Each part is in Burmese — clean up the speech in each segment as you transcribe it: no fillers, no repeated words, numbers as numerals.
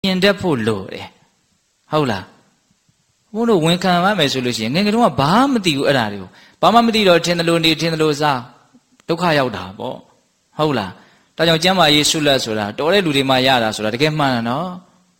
ပြင်တတ်ဖို့လိုတယ်ဟုတ်လားဘုန်းတို့ဝန်ခံရမယ်ဆိုလို့ရှိရင်ငယ်ငယ်တုန်းကဘာမှမသိဘူးအဲ့ဒါတွေကိုဘာမှမသိတော့ထင်တယ်လို့နေထင်တယ်လို့စားဒုက္ခရောက်တာပေါ့ဟုတ်လားဒါကြောင့်ကျမ်းမာရေးဆုလက်ဆိုတာတော်တဲ့လူတွေမှရတာဆိုတာတကယ်မှန်တယ်နော်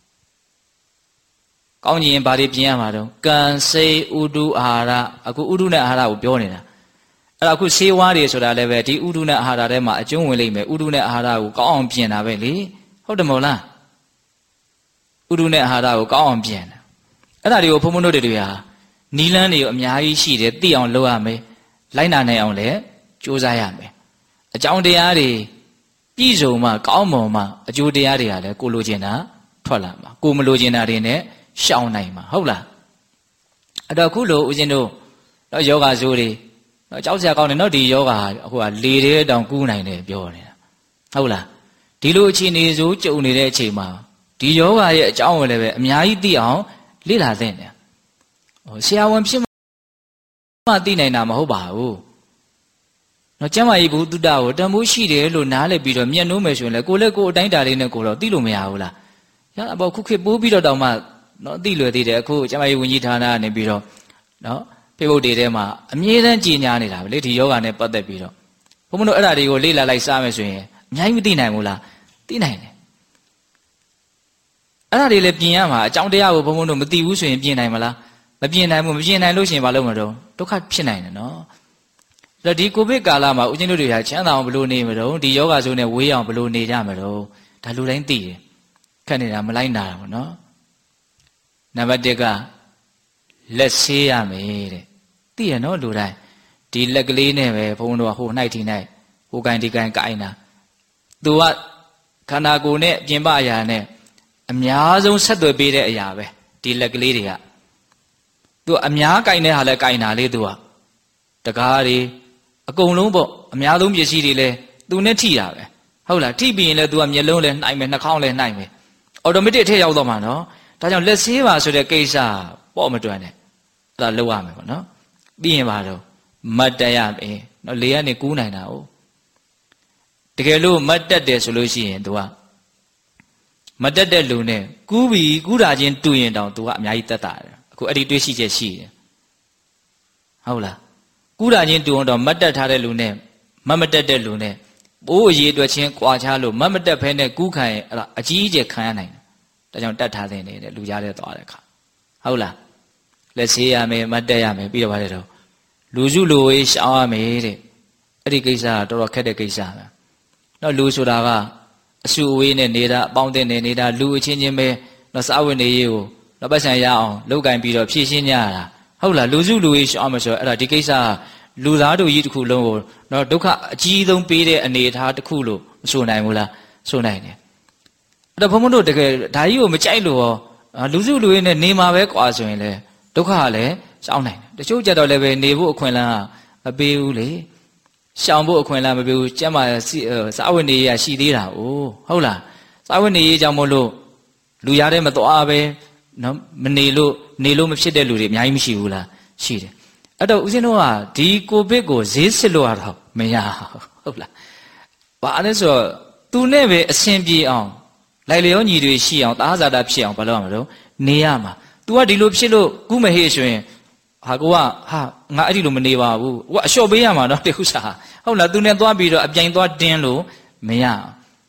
ကောင်းရင်ဘာတွေပြင်ရမှာတော့ကံစိတ်ဥဒုအာဟာရအခုဥဒုနဲ့အာဟာရကိုပြောနေတာအဲ့ဒါအခုဆေးဝါးတွေဆိုတာလည်းပဲဒီဥဒုနဲ့အာဟာရထဲမှာအကျုံးဝင်လိမ့်မယ်ဥဒုနဲ့အာဟာရကိုကောင်းအောင်ပြင်တာပဲလေဟုတ်တယ်မဟုတ်လားဥဒုနဲ့အာဟာရကိုကောင်းအောင်ပြင်တာအဲ့ဒါတွေကိုဘုံဘုံတို့တွေဟာနီလန်းတွေအများကြီးရှိတယ်သိအောင်လုပ်ရမယ်လိုက်နာနိုင်အောင်လည်းကြိုးစားရမယ်အကြောင်းတရားတွေပြည့်စုံမှကောင်းမွန်မှအကျိုးတရားတွေကလည်းကိုလိုချင်တာထွက်လာမှာကိုမလိုချင်တာတွေနဲ့ရှောင်နိုင်မှာဟုတ်လားအဲ့တော့ခုလိုဦးဇင်းတို့တော့ယောဂဇိုးတွေတော့ကြောက်စရာကောင်းတယ်နော်ဒီယောဂအခုကလေတဲ့တောင်ကူးနိုင်တယ်ပြောနေတာဟုတ်လားဒီလိုအခြေအနေဇိုးကြုံနေတဲ့အချိန်မှာဒီယောဂရဲ့အကြောင်းကိုလည်းပဲအများကြီးသိအောင်လေ့လာသင့်တယ်ဆရာဝန်ဖြစ်မှသိနိုင်တာမဟုတ်ပါဘူးနော်ကျမ်းမာရေးဘုဒ္ဓကိုတန်ဖိုးရှိတယ်လို့နားလည်ပြီးတော့မျက်နှိုးမယ်ဆိုရင်လည်းကိုလည်းကိုအတိုင်းတာလေးနဲ့ကိုတော့သိလို့မရဘူးလားရတာပေါ့ခုခေတ်ပိုးပြီးတော့တောင်မှနော်သိလွယ်သေးတယ်အခုကျမ်းမာရေးဝန်ကြီးဌာနကနေပြီးတော့နော်ဖေဘုတ်တွေထဲမှာအမြဲတမ်းကြီးညာနေတာပဲလေဒီယောဂနဲ့ပတ်သက်ပြီးတော့ဘုံမတို့အဲ့ဒါတွေကိုလေ့လာလိုက်စားမယ်ဆိုရင်အများကြီးမသိနိုင်ဘူးလားသိနိုင်တယ်အဲ့ဒါတွေလည်းပြင်ရမှာအကြောင်းတရားကိုဘုံဘုံတို့မသိဘူးဆိုရင်ပြင်နိုင်မလားမပြင်နိုင်ဘူးမပြင်နိုင်လို့ရှိရင်ဘာလုပ်မလို့ဒုက္ခဖြစ်နိုင်တယ်နော်အဲ့တော့ဒီကိုဗစ်ကာလမှာဦးဇင်းတို့တွေဟာချမ်းသာအောင်ဘယ်လိုနေမလို့ဒီယောဂဆိုးနဲ့ဝေးအောင်ဘယ်လိုနေကြမလို့ဒါလူတိုင်းသိတယ်ခက်နေတာမလိုက်နာတာပေါ့နော်နံပါတ်1ကလက်ဆေးရမယ်တဲ့သိရနော်လူတိုင်းဒီလက်ကလေးနဲ့ပဲဘုန်းဘုန်းတို့ကဟိုနှိုက်ထိနှိုက်ဟိုကန်ဒီကန်ကိုင်းတာသူကခန္ဓာကိုယ်နဲ့ပြင်ပအရာနဲ့အများဆုံးဆက်သွယ်ပေးတဲ့အရာပဲဒီလက်ကလေးတွေကသူအများကိုင်းတဲ့ဟာလဲကိုင်းတာလေသူကတကားတွေအကုန်လုံးပေါ့အများဆုံးပစ္စည်းတွေလဲသူနဲ့ထိတာပဲဟုတ်လားထိပြီးရင်လဲသူကမျက်လုံးလဲနှိုက်မယ်နှာခေါင်းလဲနှိုက်မယ်အော်တိုမက်တစ်ထည့်ရောက်တော့မှာနော်ဒါကြောင့်လက်ဆေးပါဆိုတဲ့ကိစ္စပေါ့မတွန်းနဲ့အဲ့ဒါလုပ်ရမယ်ပေါ့နော်ပြီးရင်ပါတော့မတ်တက်ရမယ်နော်လေကနေကူးနိုင်တာ哦တကယ်လို့မတ်တက်တယ်ဆိုလို့ရှိရင်သူကမတက်တဲ့လူနဲ့ကူးပြီးကူးတာချင်းတူရင်တောင်သူကအများကြီးတက်တာတယ်အခုအဲ့ဒီတွေးရှိချက်ရှိတယ်ဟုတ်လားကူးတာချင်းတူအောင်တော့မတ်တက်ထားတဲ့လူနဲ့မတက်တဲ့လူနဲ့ပိုးအရေးအတွက်ချင်းကွာခြားလို့မတက်ဖဲနဲ့ကူးခံရင်အဲ့ဒါအကြီးအကျယ်ခံရနိုင်တယ်ဒါကြောင့်တတ်ထားတဲ့နေတဲ့လူကြားတဲ့သွားတဲ့အခါဟုတ်လားလက်ဆေးရမယ်မတ်တက်ရမယ်ပြီးတော့ဗါတဲ့တော့လူစုလူဝေးရှောင်ရမယ်တဲ့အဲ့ဒီကိစ္စကတော်တော်ခက်တဲ့ကိစ္စပဲနော်လူဆိုတာကအစုအဝေးနဲ့နေတာအပေါင်းအသင်းနဲ့နေတာလူအချင်းချင်းပဲနော်စာဝတ်နေရေးကိုတော့ပတ်စံရအောင်လောက်ကင်ပြီးတော့ဖြည့်ရှင်းကြရတာဟုတ်လားလူစုလူဝေးရှောင်မယ်ဆိုတော့အဲ့ဒါဒီကိစ္စလူသားတို့ကြီးတစ်ခုလုံးကိုနော်ဒုက္ခအကြီးဆုံးပေးတဲ့အနေအထားတစ်ခုလို့မဆိုနိုင်ဘူးလားဆိုနိုင်တယ်အဲ့တော့ဘုံဘုံတို့တကယ်ဒါကြီးကိုမကြိုက်လို့ရောလူစုလူဝေးနဲ့နေမှာပဲကွာဆိုရင်လေဒုက္ခကလည်းရှောင်နိုင်တယ်တချို့ကြတော့လည်းပဲနေဖို့အခွင့်အလမ်းမပေးဘူးလေရှောင်ဖို့အခွင့်အလမ်းမပေးဘူးကျမ်းမာစာဝတ်နေရေးရှိသေးတာ哦ဟုတ်လားစာဝတ်နေရေးကြောင့်မို့လို့လူရတဲ့မသွားပဲနော်မနေလို့မဖြစ်တဲ့လူတွေအများကြီးမရှိဘူးလားရှိတယ်အဲ့တော့ဦးဇင်းတို့ကဒီကိုဗစ်ကိုဈေးစစ်လို့ရတော့မရဟုတ်လားဘာလဲဆိုတော့သူနဲ့ပဲအဆင်ပြေအောင်လိုက်လျောညီတွေရှိအောင်သားစားတာဖြစ်အောင်ဘာလို့ရမလို့နေရမှာ तू ကဒီလိုဖြစ်လို့ကုမဟေ့ဆိုရင်ဟာကိုကဟာငါအဲ့ဒီလိုမနေပါဘူးကိုကအလျှော့ပေးရမှာနော်တခုစားဟုတ်လား तू နဲ့သွားပြီးတော့အပြိုင်သွားတင်းလို့မရအောင်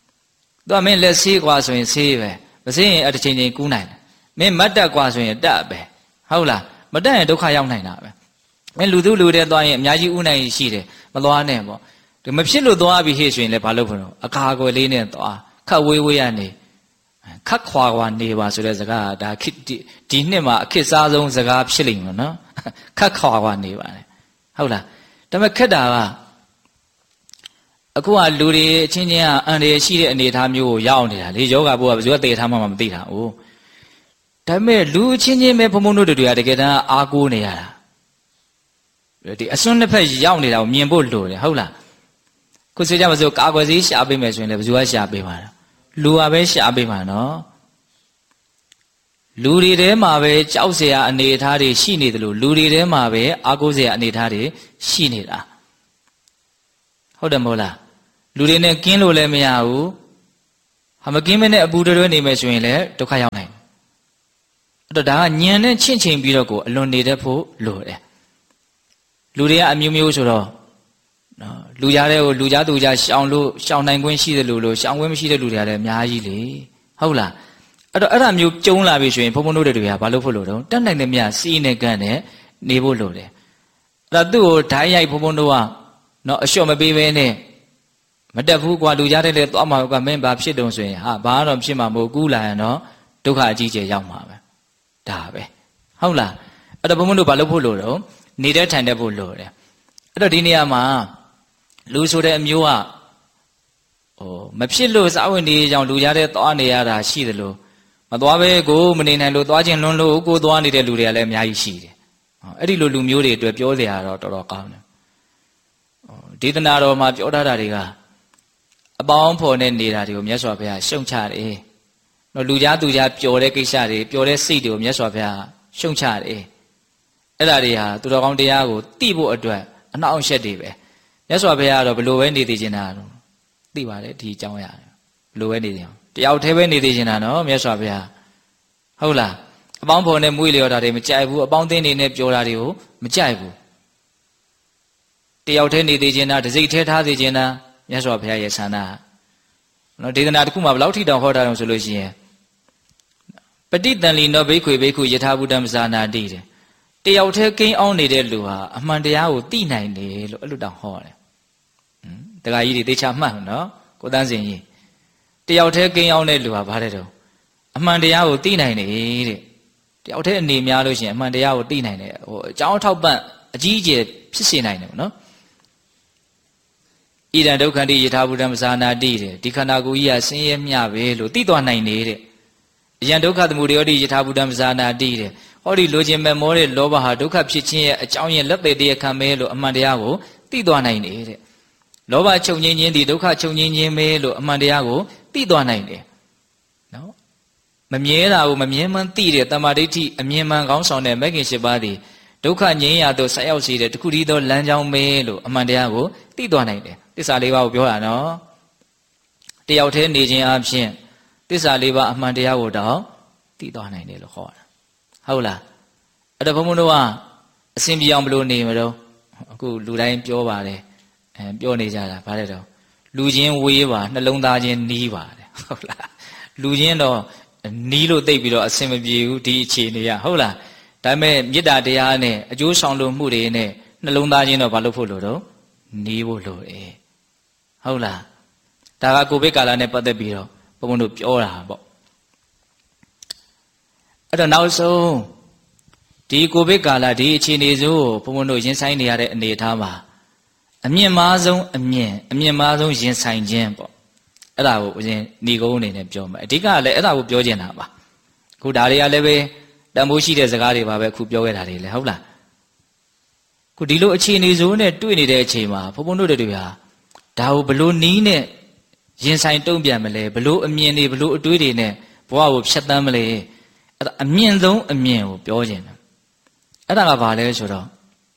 तू ကမင်းလက်ဆေးကွာဆိုရင်ဆေးပဲမဆေးရင်အတစ်ချိန်ချင်းကူးနိုင်တယ်မင်းမတ်တက်ကွာဆိုရင်တက်ပဲဟုတ်လားမတက်ရင်ဒုက္ခရောက်နိုင်တာပဲမင်းလူသူလူတဲ့သွားရင်အများကြီးဥနိုင်ရှိတယ်မသွားနဲ့ပေါ့ဒီမဖြစ်လို့သွားပြီးဟေ့ဆိုရင်လည်းဘာလို့ဖို့တော့အခါကွယ်လေးနဲ့သွားခတ်ဝေးဝေးရနေခတ်ခွာခွာနေပါဆိုတဲ့စကားဒါခေတ်ဒီနှစ်မှာအခက်စားဆုံးစကားဖြစ်လိမ့်မယ်နော်ခတ်ခွာခွာနေပါလေဟုတ်လားဒါပေမဲ့ခက်တာကအခုကလူတွေအချင်းချင်းကအန်ရရှိတဲ့အနေအထားမျိုးကိုရောက်နေတာလေယောဂဘုရားဘယ်သူကတည်ထားမှမသိတာ哦ဒါပေမဲ့လူအချင်းချင်းပဲဘုံဘုံတို့တွေကတကယ်တမ်းအားကိုးနေရတာဒီအစွန်းတစ်ဖက်ရောက်နေတာကိုမြင်ဖို့လိုတယ်ဟုတ်လားခုဆိုကြပါစို့ကာကွယ်ဆေးရှာပေးမယ်ဆိုရင်လည်းဘယ်သူကရှာပေးမှာလဲလူကပဲရှာပေးမှာနော်လူတွေထဲမှာပဲကြောက်เสียအနေအထားတွေရှိနေတယ်လို့လူတွေထဲမှာပဲအားကိုးเสียအနေအထားတွေရှိနေတာဟုတ်တယ်မဟုတ်လားလူတွေနဲ့ကင်းလို့လည်းမရဘူးဟာမကင်းမနဲ့အပူတွဲနေမယ်ဆိုရင်လည်းဒုက္ခရောက်နိုင်အဲ့တော့ဒါကညံနဲ့ချင့်ချိန်ပြီးတော့ကိုအလွန်နေတတ်ဖို့လိုတယ်လူတွေကအမျိုးမျိုးဆိုတော့နော်လူကြားတဲ့ကိုလူကြားသူကြားရှောင်လို့ရှောင်နိုင်ခွင့်ရှိတယ်လို့ရှောင်ခွင့်မရှိတဲ့လူတွေကလည်းအများကြီးလေဟုတ်လားအဲ့တော့အဲ့ဒါမျိုးကျုံလာပြီဆိုရင်ဘုန်းဘုန်းတို့တွေကဘာလို့ဖို့လို့တော့တတ်နိုင်တဲ့မြတ်စီးနဲ့ကန့်နဲ့နေဖို့လိုတယ်အဲ့ဒါသူ့ကိုဓာတ်ရိုက်ဘုန်းဘုန်းတို့ကနော်အလျှော့မပေးဘဲနဲ့မတက်ဘူးကွာလူကြားတဲ့လေသွားမှာကမင်းဘာဖြစ်တုံဆိုရင်ဟာဘာတော့ဖြစ်မှာမဟုတ်ကူးလာရင်တော့ဒုက္ခအကြီးကျယ်ရောက်မှာပဲဒါပဲဟုတ်လားအဲ့တော့ဘုန်းဘုန်းတို့ဘာလို့ဖို့လို့တော့နေတဲ့ထိုင်တဲ့ဖို့လိုတယ်အဲ့တော့ဒီနေရာမှာလူဆိုတဲ့အမျိုးကမဖြစ်လို့စာဝင်နေကြောင်လူကြားတဲ့သွားနေရတာရှိတယ်လို့မသွားပဲကိုမနေနိုင်လို့သွားခြင်းလွန်းလို့ကိုသွားနေတဲ့လူတွေကလည်းအများကြီးရှိတယ်အဲ့ဒီလိုလူမျိုးတွေအတွက်ပြောစရာတော့တော်တော်ကောင်းတယ်ဒေသနာတော်မှာပြောထားတာတွေကအပေါင်းဖော်နဲ့နေတာတွေကိုမြတ်စွာဘုရားရှုံချတယ်နော်လူကြားသူကြားပျော်တဲ့ကိစ္စတွေပျော်တဲ့စိတ်တွေကိုမြတ်စွာဘုရားရှုံချတယ်အဲ့ဒါတွေဟာသူတော်ကောင်းတရားကိုသိဖို့အတွက်အနှောင့်အယှက်တွေပဲမြတ်စွာဘုရားကတော့ဘလို့ပဲနေသေးချင်တာတော့သိပါတယ်ဒီအကြောင်းရတယ်ဘလို့ပဲနေသေးအောင်တယောက်တည်းပဲနေသေးချင်တာနော်မြတ်စွာဘုရားဟုတ်လားအပေါင်းဖော်နဲ့မွေးလျော်တာတွေမကြိုက်ဘူးအပေါင်းအသင်းတွေနဲ့ပြောတာတွေကိုမကြိုက်ဘူးတယောက်တည်းနေသေးချင်တာတစိမ့်ထဲထားသေးချင်တာမြတ်စွာဘုရားရဲ့ဆန္ဒနော်ဒေသနာတစ်ခုမှာဘယ်လောက်ထိတောင်ဟောတာတော့ဆိုလို့ရှိရင်ပဋိတန်လီနောဘိက္ခွေဘိက္ခုယထာဘုဒ္ဓမဇာနာတိတယ်တယောက်တည်းကိန်းအောင်နေတဲ့လူဟာအမှန်တရားကိုသိနိုင်တယ်လို့အဲ့လိုတောင်ဟောတယ်တခါကြီးတွေသေချာမှတ်နော်ကိုတန်းစင်ကြီးတယောက်တည်းကိန်းအောင်တဲ့လူဟာဘာတဲ့တော့အမှန်တရားကိုသိနိုင်တယ်တဲ့တယောက်တည်းအနေများလို့ရှိရင်အမှန်တရားကိုသိနိုင်တယ်ဟိုအကြောင်းထောက်ပံ့အကြီးအကျယ်ဖြစ်စေနိုင်တယ်ပေါ့နော်ဣဒံဒုက္ခတိယထာဘုဒ္ဓမဇာနာတိတဲ့ဒီခန္ဓာကိုယ်ကြီးကဆင်းရဲမျှပဲလို့သိသွားနိုင်တယ်တဲ့အယံဒုက္ခသမုဒယတိယထာဘုဒ္ဓမဇာနာတိတဲ့ဟောဒီလိုချင်မဲ့မောတဲ့လောဘဟာဒုက္ခဖြစ်ခြင်းရဲ့အကြောင်းရဲ့လက်ပေတရားခံပဲလို့အမှန်တရားကိုသိသွားနိုင်တယ်တဲ့လောဘချုပ်ငြိမ်းခြင်းဒီဒုက္ခချုပ်ငြိမ်းခြင်းပဲလို့အမှန်တရားကိုသိသွားနိုင်တယ်နော်မမြဲတာကိုမမြဲမှန်းသိတဲ့တမ္မာဒိဋ္ဌိအမြင်မှန်ကောင်းဆောင်တဲ့မဂ္ဂင်၈ပါးသည်ဒုက္ခငြိမ်းရာသို့ဆက်ရောက်စေတဲ့တခုတည်းသောလမ်းကြောင်းပဲလို့အမှန်တရားကိုသိသွားနိုင်တယ်သစ္စာ၄ပါးကိုပြောတာနော်တယောက်တည်းနေခြင်းအပြင်သစ္စာ၄ပါးအမှန်တရားကိုတော့သိသွားနိုင်တယ်လို့ခေါ်တာဟုတ်လားအဲ့တော့ဘုန်းဘုန်းတို့ကအစဉ်ပြေအောင်ဘလို့နေမလို့အခုလူတိုင်းပြောပါတယ်ပြောနေကြတာဗါတဲ့တော့လူချင်းဝေးပါနှလုံးသားချင်းနီးပါတယ်ဟုတ်လားလူချင်းတော့နီးလို့သိပြီးတော့အစဉ်မပြေဘူးဒီအခြေအနေကဟုတ်လားဒါပေမဲ့မေတ္တာတရားနဲ့အကျိုးဆောင်လို့မှုတွေနဲ့နှလုံးသားချင်းတော့ဘာလို့ဖို့လို့တော့နီးဖို့လိုတယ်ဟုတ်လားဒါကကိုဗစ်ကာလနဲ့ပတ်သက်ပြီးတော့ဘုန်းဘုန်းတို့ပြောတာပေါ့အဲ့တော့နောက်ဆုံးဒီကိုဗစ်ကာလဒီအခြေအနေဆိုဘုန်းဘုန်းတို့ရင်ဆိုင်နေရတဲ့အနေအထားမှာအမြင့်မားဆုံးအမြင့်မားဆုံးရင်ဆိုင်ခြင်းပေါ့အဲ့ဒါကိုဦးဇင်းညီကုန်းအနေနဲ့ပြောမယ်အဓိကလည်းအဲ့ဒါကိုပြောချင်တာပါအခုဒါတွေကလည်းပဲတန်ဖိုးရှိတဲ့စကားတွေပါပဲအခုပြောခဲ့တာတွေလည်းဟုတ်လားခုဒီလိုအခြေအနေဆိုးနဲ့တွေ့နေတဲ့အချိန်မှာဘုန်းဘုန်းတို့တွေဟာဒါကိုဘလို့နီးနဲ့ရင်ဆိုင်တုံ့ပြန်မလဲဘလို့အမြင်တွေဘလို့အတွေးတွေနဲ့ဘဝကိုဖြတ်တန်းမလဲအဲ့ဒါအမြင့်ဆုံးအမြင်ကိုပြောချင်တယ်အဲ့ဒါကဘာလဲဆိုတော့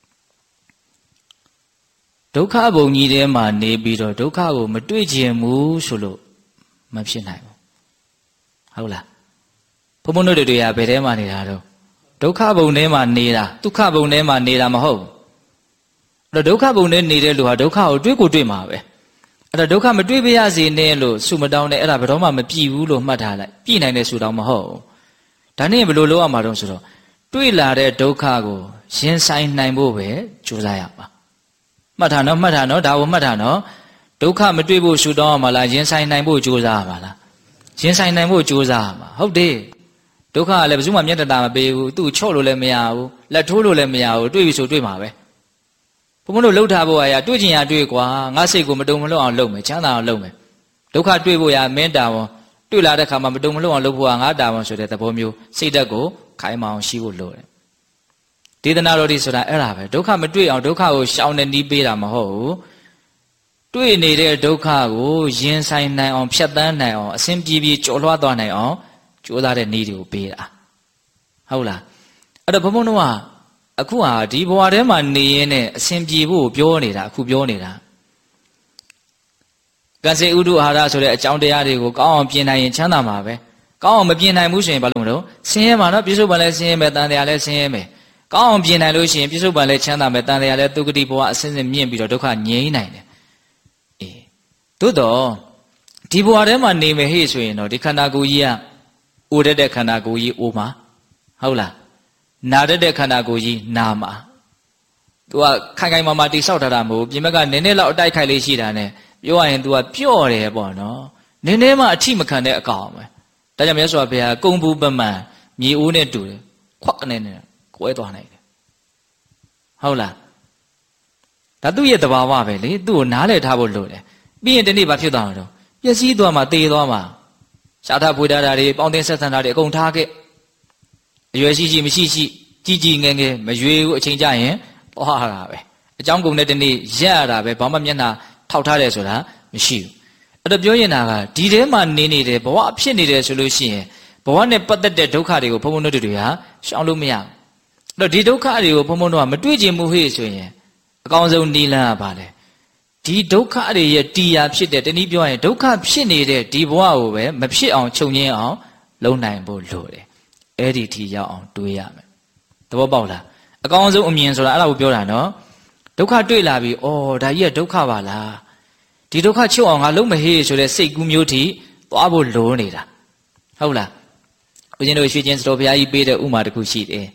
ဒုက္ခဘုံကြီးထဲမှာနေပြီးတော့ဒုက္ခကိုမတွေ့ချင်ဘူးဆိုလို့မဖြစ်နိုင်ဘူးဟုတ်လားဘုန်းဘုန်းတို့တွေကဘယ်ထဲမှာနေတာတော့ဒုက္ခဘုံထဲမှာနေတာဒုက္ခဘုံထဲမှာနေတာမဟုတ်ဘူးအဲ့တော့ဒုက္ခဘုံထဲနေတဲ့လူဟာဒုက္ခကိုတွေ့ကိုတွေ့မှာပဲအဲ့တော့ဒုက္ခမတွေ့ပါရစေနဲ့လို့ဆုမတောင်းနဲ့အဲ့ဒါဘယ်တော့မှမပြည့်ဘူးလို့မှတ်ထားလိုက်ပြည့်နိုင်တဲ့ဆုတောင်းမဟုတ်ဘူးဒါနဲ့ဘယ်လိုလုပ်ရမှာတော့ဆိုတော့တွေ့လာတဲ့ဒုက္ခကိုရင်ဆိုင်နိုင်ဖို့ပဲကြိုးစားရမှာမှတ်ထားနော်ဒါကိုမှတ်ထားနော်ဒုက္ခမတွေ့ဖို့ဆုတောင်းရမှာလားရင်ဆိုင်နိုင်ဖို့ကြိုးစားရမှာလားရင်ဆိုင်နိုင်ဖို့ကြိုးစားရမှာဟုတ်တယ်ဒုက္ခကလည်းဘယ်သူမှမျက်တတာမပေးဘူးသူ့ချော့လို့လည်းမရဘူးလက်ထိုးလို့လည်းမရဘူးတွေ့ပြီဆိုတွေ့မှာပဲဘုံဘုံတို့လှုပ်ထားဖို့အရာတွေ့ချင်ရတွေ့ကွာငါစိတ်ကိုမတုံမလှုပ်အောင်လုပ်မယ်ချမ်းသာအောင်လုပ်မယ်ဒုက္ခတွေ့ဖို့ရမင်းတာဝန်တွေ့လာတဲ့ခါမှာမတုံမလှုပ်အောင်လုပ်ဖို့ကငါတာဝန်ဆိုတဲ့သဘောမျိုးစိတ်ဓာတ်ကိုခိုင်မာအောင်ရှိဖို့လိုတယ်ဒေသနာတော်ဒီဆိုတာအဲ့ဒါပဲဒုက္ခမတွေ့အောင်ဒုက္ခကိုရှောင်နေနီးပေးတာမဟုတ်ဘူးတွေ့နေတဲ့ဒုက္ခကိုရင်ဆိုင်နိုင်အောင်ဖြတ်သန်းနိုင်အောင်အစဉ်ပြေပြေကျော်လွှားသွားနိုင်အောင်ကြိုးစားတဲ့နည်းတွေကိုပေးတာဟုတ်လားအဲ့တော့ဘုံဘုံတို့ကအခုဟာဒီဘဝထဲမှာနေရင်းနဲ့အစဉ်ပြေဖို့ပြောနေတာအခုပြောနေတာဘကံစေဥဒုအာဟာရဆိုတဲ့အကြောင်းတရားတွေကိုကောင်းအောင်ပြင်နိုင်ရင်ချမ်းသာမှာပဲကောင်းအောင်မပြင်နိုင်ဘူးဆိုရင်ဘာလို့မလို့ဆင်းရဲမှာနော်ပြစ္ဆုတ်ပံလည်းဆင်းရဲမယ်တန်တရားလည်းဆင်းရဲမယ်ကောင်းအောင်ပြင်နိုင်လို့ရှိရင်ပြစ္ဆုတ်ပံလည်းချမ်းသာမယ်တန်တရားလည်းသုဂတိဘဝအစဉ်စဉ်မြင့်ပြီးတော့ဒုက္ခငြိမ်းနိုင်တယ်အေးသို့တော့ဒီဘဝထဲမှာနေမယ်ဟေ့ဆိုရင်တော့ဒီခန္ဓာကိုယ်ကြီးကအိုတတ်တဲ့ခန္ဓာကိုယ်ကြီးအိုမှာဟုတ်လားနာတတ်တဲ့ခန္ဓာကိုယ်ကြီးနာမှာသူကခိုင်ခိုင်မာမာတိဆောက်ထားတာမဟုတ်ပြင်ဘက်ကနည်းနည်းလောက်အတိုက်ခိုက်လေးရှိတာနဲ့ပြောရရင် तू ကပျော့တယ်ပေါ့နော်နည်းနည်းမှအထိမခံတဲ့အကောင်ပဲဒါကြောင့်မြတ်စွာဘုရားကုံဘူးပမှန်မြေအိုးနဲ့တူတယ်ခွက်ကနေနဲ့ကွဲသွားနိုင်တယ်ဟုတ်လားဒါသူ့ရဲ့သဘာဝပဲလေသူ့ကိုနားလည်ထားဖို့လိုတယ်ပြီးရင်ဒီနေ့ဘာဖြစ်သွားမှာတော့ပျက်စီးသွားမှာတေသွားမှာရှားထဖွေထားတာတွေပေါင်းတင်ဆက်ဆံတာတွေအကုန်ထားခဲ့အရွယ်ရှိရှိမရှိရှိကြီးကြီးငယ်ငယ်မရွေဘူးအချိန်ကြရင်သွားတာပဲအကြောင်းကုန်တဲ့ဒီနေ့ရက်ရတာပဲဘာမှမျက်နှာထောက်ထားတယ်ဆိုတာမရှိဘူးအဲ့တော့ပြောရင်တာကဒီထဲမှာနေနေတယ်ဘဝဖြစ်နေတယ်ဆိုလို့ရှိရင်ဘဝနဲ့ပတ်သက်တဲ့ဒုက္ခတွေကိုဘုံဘုံတို့တွေဟာရှောင်လို့မရဘူးအဲ့တော့ဒီဒုက္ခတွေကိုဘုံဘုံတို့ကမတွေ့ချင်ဘူးဟေ့ဆိုရင်အကောင်းဆုံးနီလန်းကပါလေဒီဒုက္ခတွေရဲ့တရားဖြစ်တဲ့တနည်းပြောရင်ဒုက္ခဖြစ်နေတဲ့ဒီဘဝကိုပဲမဖြစ်အောင်ချုပ်ငြင်းအောင်လုပ်နိုင်ဖို့လိုတယ်အဲ့ဒီထီရောက်အောင်တွေးရမယ်သဘောပေါက်လားအကောင်းဆုံးအမြင်ဆိုတာအဲ့ဒါကိုပြောတာနော်ဒုက္ခတွေ့လာပြီဩဒါကြီးကဒုက္ခပါလားဒီဒုက္ခချုပ်အောင်ငါလုံးမဟေးဆိုတဲ့စိတ်ကူးမျိုးထိသွားဖို့လိုနေတာဟုတ်လားဦးဇင်းတို့ရွှေချင်းစတော်ဘုရားကြီးပေးတဲ့ဥမာတစ်ခုရှိတယ်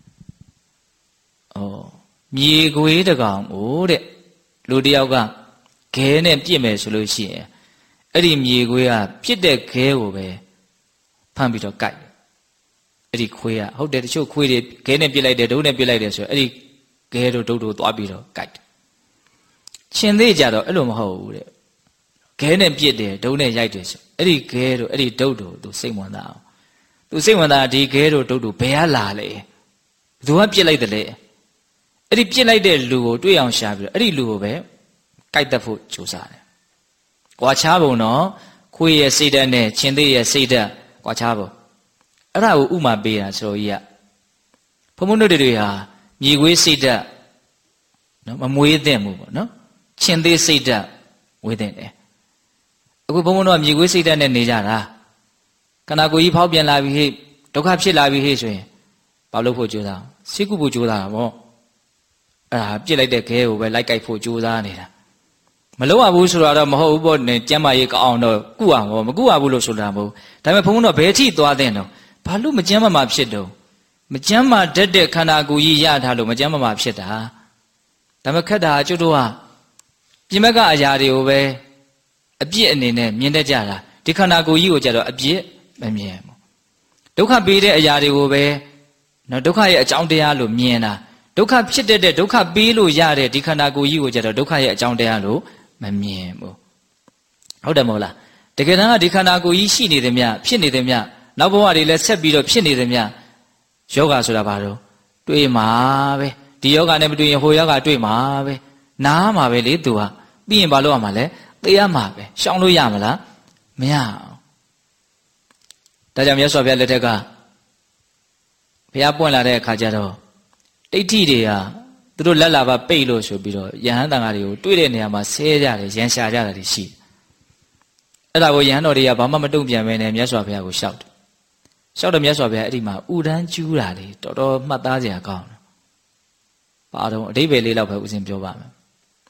ဩမြေခွေးတကောင်ကိုတဲ့လူတယောက်ကခဲနဲ့ပြစ်မယ်ဆိုလို့ရှိရင်အဲ့ဒီမြေခွေးကပြစ်တဲ့ခဲကိုပဲဖမ်းပြီးတော့ကိုက်အဲ့ဒီခွေးကဟုတ်တယ်တချို့ခွေးတွေခဲနဲ့ပြစ်လိုက်တယ်ဒုံးနဲ့ပြစ်လိုက်တယ်ဆိုအဲ့ဒီခဲတို့ဒုတ်တို့သွားပြီးတော့ကိုက်ရှင်သေးကြတော့အဲ့လိုမဟုတ်ဘူးတဲ့ခဲနဲ့ပြစ်တယ်ဒုံးနဲ့ရိုက်တယ်ဆိုအဲ့ဒီခဲတို့အဲ့ဒီဒုတ်တို့သူစိတ်ဝင်စားအောင်သူစိတ်ဝင်စားဒီခဲတို့ဒုတ်တို့ဘယ်ကလာလဲဘယ်သူကပြစ်လိုက်တယ်လဲအဲ့ဒီပြစ်လိုက်တဲ့လူကိုတွေ့အောင်ရှာပြီးတော့အဲ့ဒီလူကိုပဲကိုက်တတ်ဖို့ကြိုးစားတယ်။ကွာခြားပုံတော့ခွေးရဲ့စိတ်ဓာတ်နဲ့ရှင်သေးရဲ့စိတ်ဓာတ်ကွာခြားပုံအဲ့ဒါကိုဥမာပေးတာဆိုတော့ကြီးကဘုံဘုံတို့တွေဟာမြေခွေးစိတ်ဓာတ်နော်မမွေးသင့်ဘူးပေါ့နော်ရှင်သေးစိတ်ဓာတ်ဝေးသင့်တယ်အခုဘုံဘုံတို့ကမြေခွေးစိတ်ဓာတ်နဲ့နေကြတာခန္ဓာကိုယ်ကြီးဖောက်ပြန်လာပြီဟေ့ဒုက္ခဖြစ်လာပြီဟေ့ဆိုရင်ဘာလို့ဖို့ကြိုးစားစိတ်ကူဖို့ကြိုးစားတာပေါ့အဲ့ဒါပြစ်လိုက်တဲ့ခဲကိုပဲလိုက်ကြိုက်ဖို့ကြိုးစားနေတာမလုပ်ရဘူးဆိုတာတော့မဟုတ်ဘူးပေါ့နဲ့ကျမ်းမာရေးကောင်းအောင်တော့ကုအောင်မကုရဘူးလို့ဆိုတာမဟုတ်ဒါပေမဲ့ဘုန်းဘုန်းတော့ဘယ်ထိသွားတဲ့တော့ဘာလို့မကျမ်းမာဖြစ်တော့မကျမ်းမာတတ်တဲ့ခန္ဓာကိုယ်ကြီးရထားလို့မကျမ်းမာဖြစ်တာဒါပေမဲ့ခက်တာကျွတ်တို့ကပြင်ဘက်ကအရာတွေကိုပဲအပြစ်အနေနဲ့မြင်တတ်ကြတာဒီခန္ဓာကိုယ်ကြီးကိုကြတော့အပြစ်မမြင်ဘူးဒုက္ခပေးတဲ့အရာတွေကိုပဲနော်ဒုက္ခရဲ့အကြောင်းတရားလို့မြင်တာဒုက္ခဖြစ်တဲ့ဒုက္ခပေးလို့ရတဲ့ဒီခန္ဓာကိုယ်ကြီးကိုကြတော့ဒုက္ခရဲ့အကြောင်းတရားလို့မမြင်ဘူးဟုတ်တယ်မဟုတ်လားတကယ်တမ်းကဒီခန္ဓာကိုယ်ကြီးရှိနေတယ်မြဖြစ်နေတယ်မြနောက်ဘဝတွေလည်းဆက်ပြီးတော့ဖြစ်နေတယ်မြယောဂဆိုတာဘာလို့တွေးမှာပဲဒီယောဂနဲ့မတွေ့ရင်ဟိုယောဂတွေ့မှာပဲနားမှာပဲလေသူကပြီးရင်ဘာလို့ရမှာလဲသိရမှာပဲရှောင်လို့ရမလားမရအောင်ဒါကြောင့်မြတ်စွာဘုရားလက်ထက်ကဘုရားပွင့်လာတဲ့အခါကျတော့ဒိဋ္ဌိတွေကသူတို့လက်လာပါပိတ်လို့ဆိုပြီးတော့ယဟန်တန်ဃာတွေကိုတွေ့တဲ့နေရာမှာဆဲကြတယ်ရန်ရှာကြတာတွေရှိတယ်အဲ့ဒါကိုယဟန်တော်တွေကဘာမှမတုံ့ပြန်ပဲနဲ့မြတ်စွာဘုရားကိုရှောက်တယ်ရှောက်တော့မြတ်စွာဘုရားအဲ့ဒီမှာဥဒန်းကျူးတာလေတော်တော်မှတ်သားစရာကောင်းတယ်ပါတော့အဓိပ္ပာယ်လေးတော့ပဲဦးဇင်းပြောပါမယ်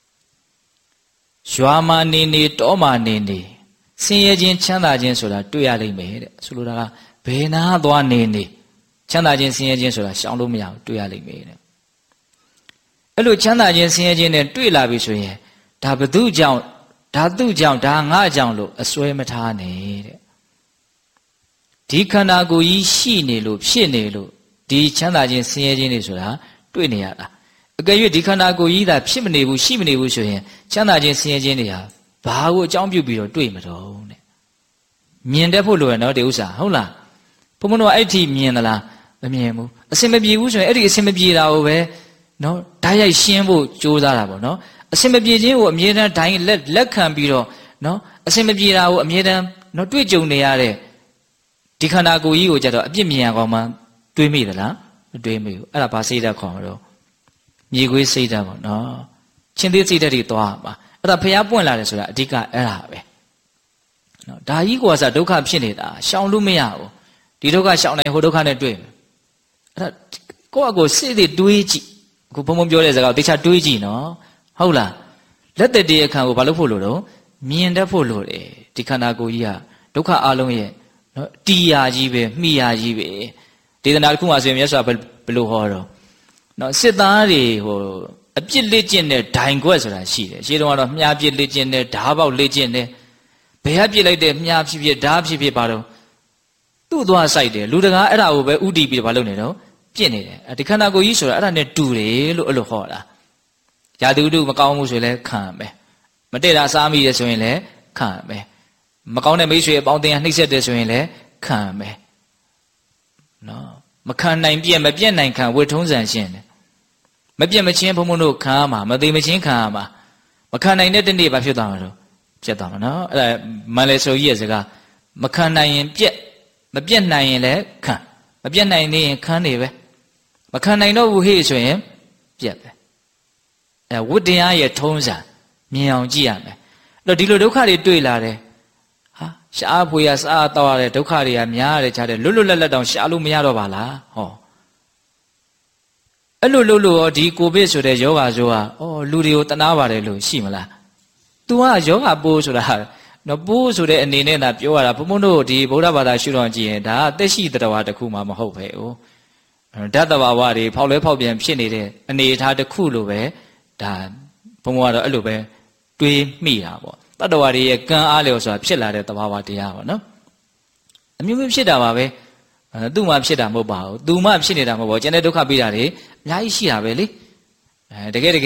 ရွာမှာနေနေတောမှာနေနေဆင်းရဲခြင်းချမ်းသာခြင်းဆိုတာတွေ့ရလိမ့်မယ်တဲ့ဆိုလိုတာကဘယ်နာသွားနေနေချမ်းသာခြင်းဆင်းရဲခြင်းဆိုတာရှောင်လို့မရဘူးတွေ့ရလိမ့်မယ်တဲ့အဲ့လိုချမ်းသာခြင်းဆင်းရဲခြင်းနဲ့တွေ့လာပြီဆိုရင်ဒါဘသူကြောင့်ဒါသူ့ကြောင့်ဒါငါကြောင့်လို့အစွဲမထားနဲ့တဲ့ဒီခန္ဓာကိုယ်ကြီးရှိနေလို့ဖြစ်နေလို့ဒီချမ်းသာခြင်းဆင်းရဲခြင်းတွေဆိုတာတွေ့နေရတာအကယ်၍ဒီခန္ဓာကိုယ်ကြီးသာဖြစ်မနေဘူးရှိမနေဘူးဆိုရင်ချမ်းသာခြင်းဆင်းရဲခြင်းတွေဟာဘာကိုအကြောင်းပြုပြီးတော့တွေ့မတော့တဲ့မြင်တတ်ဖို့လိုရနော်ဒီဥစ္စာဟုတ်လားဘုံဘုံတို့အဲ့ဒီမြင်သလားမမြင်ဘူးအစင်မပြေဘူးဆိုရင်အဲ့ဒီအစင်မပြေတာကိုပဲနော်ဓာတ်ရိုက်ရှင်းဖို့ကြိုးစားတာပေါ့နော်အစင်မပြေခြင်းကိုအမြဲတမ်းဒိုင်းလက်ခံပြီးတော့နော်အစင်မပြေတာကိုအမြဲတမ်းနော်တွေ့ကြုံနေရတဲ့ဒီခန္ဓာကိုယ်ကြီးကိုကြတော့အပြစ်မြင်ရကောင်မှတွေးမိသလားမတွေးမိဘူးအဲ့ဒါဘာစိတ်ဓာတ်ခေါ်မလို့မြေခွေးစိတ်ဓာတ်ပေါ့နော်ချင်းသေးစိတ်ဓာတ်တွေသွားမှာအဲ့ဒါဖျားပွင့်လာတယ်ဆိုတာအဓိကအဲ့ဒါပဲနော်ဒါကြီးကွာစားဒုက္ခဖြစ်နေတာရှောင်လို့မရဘူးဒီဒုက္ခရှောင်နိုင်ဟိုဒုက္ခနဲ့တွေ့မယ်အဲ့ဒါကိုယ့်အကိုစိတ်တွေတွေးကြည့်အခုဘုံဘုံပြောတဲ့စကားကိုတေချာတွေးကြည့်နော်ဟုတ်လားလက်သက်တည်းအခါကိုဘာလို့ဖို့လို့တော့မြင်တတ်ဖို့လို့တယ်ဒီခန္ဓာကိုယ်ကြီးကဒုက္ခအလုံးရဲ့နော်တီးရာကြီးပဲမှီရာကြီးပဲဒေသနာတစ်ခုမှဆိုရင်မြတ်စွာဘယ်လိုဟောတော့နော်စစ်သားတွေဟိုအပြစ်လက်ကျင့်တဲ့ဒိုင်ခွက်ဆိုတာရှိတယ်ရှင်းတော့မြားပြစ်လက်ကျင့်တဲ့ဓားပေါက်လက်ကျင့်တဲ့ဘယ်ကပြစ်လိုက်တဲ့မြားဖြစ်ဖြစ်ဓားဖြစ်ဖြစ်ပါတော့သူ့သွားဆိုင်တယ်လူတကာအဲ့ဒါကိုပဲဥတီပြီးဘာလုပ်နေတော့ပြစ်နေတယ်ဒီခန္ဓာကိုယ်ကြီးဆိုတာအဲ့ဒါနဲ့တူတယ်လို့အဲ့လိုဟောတာယာတုတုမကောင်းမှုဆိုရင်လည်းခံမယ်မတည့်တာစားမိတယ်ဆိုရင်လည်းခံမယ်မကောင်းတဲ့မိတ်ဆွေအပေါင်းအသင်းကနှိပ်စက်တယ်ဆိုရင်လည်းခံမယ်နော်မခံနိုင်ပြက်မပြက်နိုင်ခံဝိထုံးစံရှင်းတယ်မပြက်မချင်းဘုံဘုံတို့ခံရမှာမသေးမချင်းခံရမှာမခံနိုင်တဲ့တနေ့ဘာဖြစ်သွားမှာလို့ပြက်သွားမှာနော်အဲ့ဒါမန်လေဆိုကြီးရဲ့စကားမခံနိုင်ရင်ပြက်မပြက်နိုင်ရင်လည်းခံမပြက်နိုင်နေရင်ခံနေပဲမခံနိုင်တော့ဘူးဟေ့ဆိုရင်ပြက်ပဲအဲဝိတ္တရားရဲ့ထုံးစံမြင်အောင်ကြည့်ရမယ်အဲ့တော့ဒီလိုဒုက္ခတွေတွေ့လာတယ်ဟာရှားဖွေရစားတော့ရတဲ့ဒုက္ခတွေကများရတယ်ခြားတယ်လွတ်လွတ်လပ်လပ်တောင်ရှားလို့မရတော့ပါလားဟောအဲ့လိုလို့ရောဒီကိုဗစ်ဆိုတဲ့ယောဂါဆိုဟာလူတွေကိုတနာပါတယ်လို့ရှိမလား तू ကယောဂါပိုးဆိုတာနော်ပိုးဆိုတဲ့အနေနဲ့သာပြောရတာဘုံဘုံတို့ဒီဗုဒ္ဓဘာသာရှုတော်ကြည့်ရင်ဒါအသက်ရှိတရားတစ်ခုမှမဟုတ်ပဲ哦ဓာတ်တဘာဝတွေဖောက်လဲဖောက်ပြန်ဖြစ်နေတဲ့အနေအထားတစ်ခုလိုပဲဒါဘုံဘုံကတော့အဲ့လိုပဲတွေးမိတာပေါ့တတ္တဝါတွေရဲ့ကံအားလျော်ဆိုတာဖြစ်လာတဲ့သဘာဝတရားပေါ့နော်အမျိုးမျိုးဖြစ်တာပါပဲသူ့မှာဖြစ်တာမဟုတ်ပါဘူးသူမှဖြစ်နေတာမဟုတ်ပါဘူးကျန်တဲ့ဒုက္ခပေးတာတွေအများကြီးရှိတာပဲလေတကယ်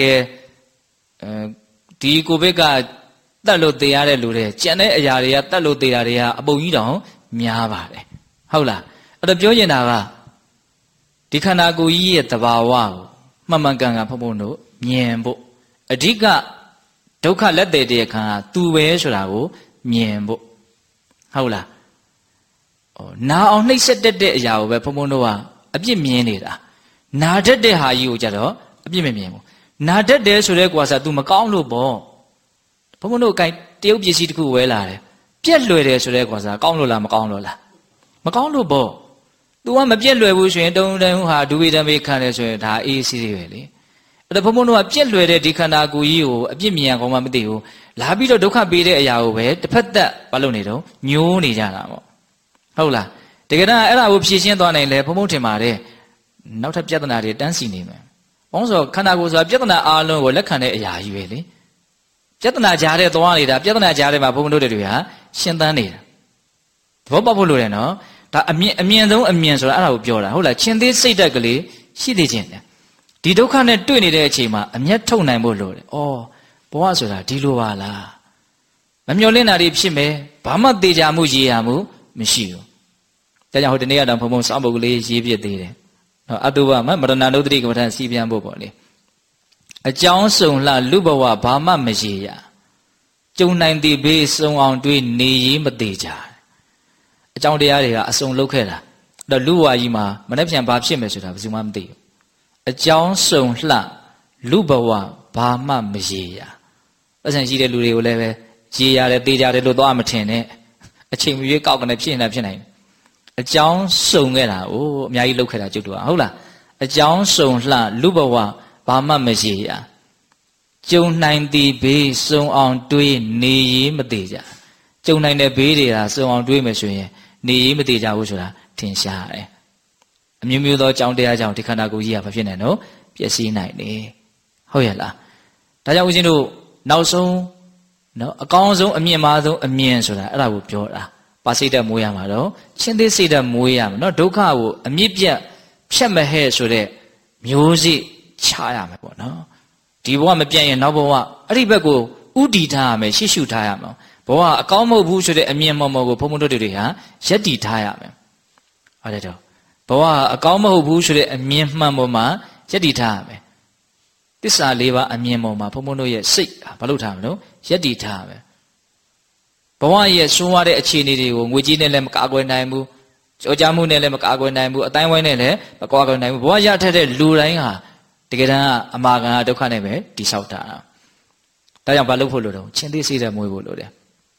ဒီကိုဗစ်ကတတ်လို့သေရတဲ့လူတွေကျန်တဲ့အရာတွေကတတ်လို့သေတာတွေကအပုံကြီးတောင်များပါတယ်ဟုတ်လားအဲ့တော့ပြောချင်တာကဒီခန္ဓာကိုယ်ကြီးရဲ့သဘာဝကိုမှန်မှန်ကန်ကန်ဖုံဖုံတို့မြင်ဖို့အဓိကဒုက္ခလက်သေးတဲ့ခံကသူပဲဆိုတာကိုမြင်ဖို့ဟုတ်လားနာအောင်နှိပ်စက်တတ်တဲ့အရာကိုပဲဖုံဖုံတို့ကအပြစ်မြင်နေတာနာတတ်တဲ့ဟာကြီးကိုကြတော့အပြစ်မမြင်ဘူးနာတတ်တယ်ဆိုတဲ့ကွာစား तू မကောင်းလို့ပေါ့ဘုံဘုံတို့ကိုင်တရုပ်ပစ္စည်းတစ်ခုဝဲလာတယ်ပြက်လွယ်တယ်ဆိုတဲ့ကွာစားကောင်းလို့လားမကောင်းလို့လားမကောင်းလို့ပေါ့ तू ကမပြက်လွယ်ဘူးဆိုရင်တုံတုံဟာဒုဝိဓမေခံတယ်ဆိုရင်ဒါအေးစီးစီးပဲလေအဲ့တော့ဘုံဘုံတို့ကပြက်လွယ်တဲ့ဒီခန္ဓာကိုယ်ကြီးကိုအပြစ်မြင်ရကောင်းမှမသိဘူးလာပြီးတော့ဒုက္ခပေးတဲ့အရာကိုပဲတစ်ဖက်သက်မလုပ်နေတော့ညိုးနေကြတာပေါ့ဟုတ်လားတကယ်တော့အဲ့ဒါကိုဖြည့်ရှင်းသွားနိုင်လေဘုံဘုံထင်ပါတယ်နောက်ထပ်ပြဿနာတွေတန်းစီနေမယ်။ဘာလို့ဆိုခန္ဓာကိုယ်ဆိုတာပြဿနာအားလုံးကိုလက်ခံတဲ့အရာကြီးပဲလေ။ပြဿနာကြားတဲ့သွားနေတာပြဿနာကြားတဲ့မှာဘုံဘုံတို့တွေဟာရှင်းသန်းနေတာ။သဘောပေါက်ဖို့လိုတယ်နော်။ဒါအမြင်ဆုံးအမြင်ဆိုတာအဲ့ဒါကိုပြောတာဟုတ်လား။ချင်းသေးစိတ်တက်ကလေးရှိသေးခြင်းတယ်။ဒီဒုက္ခနဲ့တွေ့နေတဲ့အချိန်မှာအမျက်ထုတ်နိုင်ဖို့လိုတယ်။အော်ဘဝဆိုတာဒီလိုပါလား။မမျော်လင့်တာတွေဖြစ်မယ်။ဘာမှတေချာမှုရည်ရမှုမရှိဘူး။ဒါကြောင့်ဟိုတနေ့ကတော့ဘုံဘုံစောင်းပုတ်ကလေးရေးပြသေးတယ်။အတုပမရဏနုဒ္တိကမ္မထစီပြန်ဖို့ပေါ့လေအကြောင်းစုံလှလူဘဝဘာမှမရေရကျုံနိုင်သည်ဘေးစုံအောင်တွေးနေရေးမသေးကြအကြောင်းတရားတွေကအစုံလောက်ခဲ့တာအဲ့တော့လူဘဝကြီးမှာမနေ့ပြန်ဘာဖြစ်မယ်ဆိုတာဘယ်သူမှမသိဘူးအကြောင်းစုံလှလူဘဝဘာမှမရေရပတ်စံရှိတဲ့လူတွေကိုလည်းပဲရေရတယ်တေးကြတယ်လို့တော့မထင်နဲ့အချိန်မရွေးကောက်ကနေဖြစ်နေတာဖြစ်နိုင်တယ်အကြောင်းစုံခဲ့တာအိုးအများကြီးလောက်ခဲ့တာကျုပ်တို့ဟုတ်လားအကြောင်းစုံလှလူဘဝဘာမှမရေရကျုံနိုင်သည်ဘေးစုံအောင်တွေးနေရေးမသေးကြကျုံနိုင်တဲ့ဘေးတွေကစုံအောင်တွေးမယ်ဆိုရင်နေရေးမသေးကြဘူးဆိုတာထင်ရှားတယ်အမျိုးမျိုးသောအကြောင်းတရားကြောင့်ဒီခန္ဓာကိုယ်ကြီးကမဖြစ်နိုင်တော့ပျက်စီးနိုင်တယ်ဟုတ်ရဲ့လားဒါကြောင့်ဦးဇင်းတို့နောက်ဆုံးနော်အကောင်းဆုံးအမြင့်မားဆုံးအမြင်ဆိုတာအဲ့ဒါကိုပြောတာပါစိတ်တက်မွေးရမှာတော့ချင်းသေးစိတ်တက်မွေးရမှာနော်ဒုက္ခကိုအမြင့်ပြတ်ဖြတ်မဟဲ့ဆိုတဲ့မျိုးစိချရမယ်ပေါ့နော်ဒီဘဝမပြတ်ရင်နောက်ဘဝအဲ့ဒီဘက်ကိုဥတည်ထားရမယ်ရှေ့ရှုထားရမယ်ဘဝအကောင်းမဟုတ်ဘူးဆိုတဲ့အမြင်မော်မော်ကိုဘုံဘုံတို့တွေဟာရက်တည်ထားရမယ်ဟုတ်တယ်တော့ဘဝအကောင်းမဟုတ်ဘူးဆိုတဲ့အမြင်မှန်ပေါ်မှာရက်တည်ထားရမယ်သစ္စာလေးပါအမြင်ပေါ်မှာဘုံဘုံတို့ရဲ့စိတ်ဘာလို့ထားမလို့ရက်တည်ထားရမယ်ဘဝရဲ့ဆွမ်းရတဲ့အခြေအနေတွေကိုငွေကြေးနဲ့လည်းမကာကွယ်နိုင်ဘူးကြောကြားမှုနဲ့လည်းမကာကွယ်နိုင်ဘူးအတိုင်းဝိုင်းနဲ့လည်းမကာကွယ်နိုင်ဘူးဘဝရထက်တဲ့လူတိုင်းဟာတကယ်တမ်းအမာခံဒုက္ခနဲ့ပဲတိဆောက်တာဒါကြောင့်ဘာလို့ဖို့လို့တော့ချင်းသေးစေးတဲ့မွေးဖို့လို့တယ်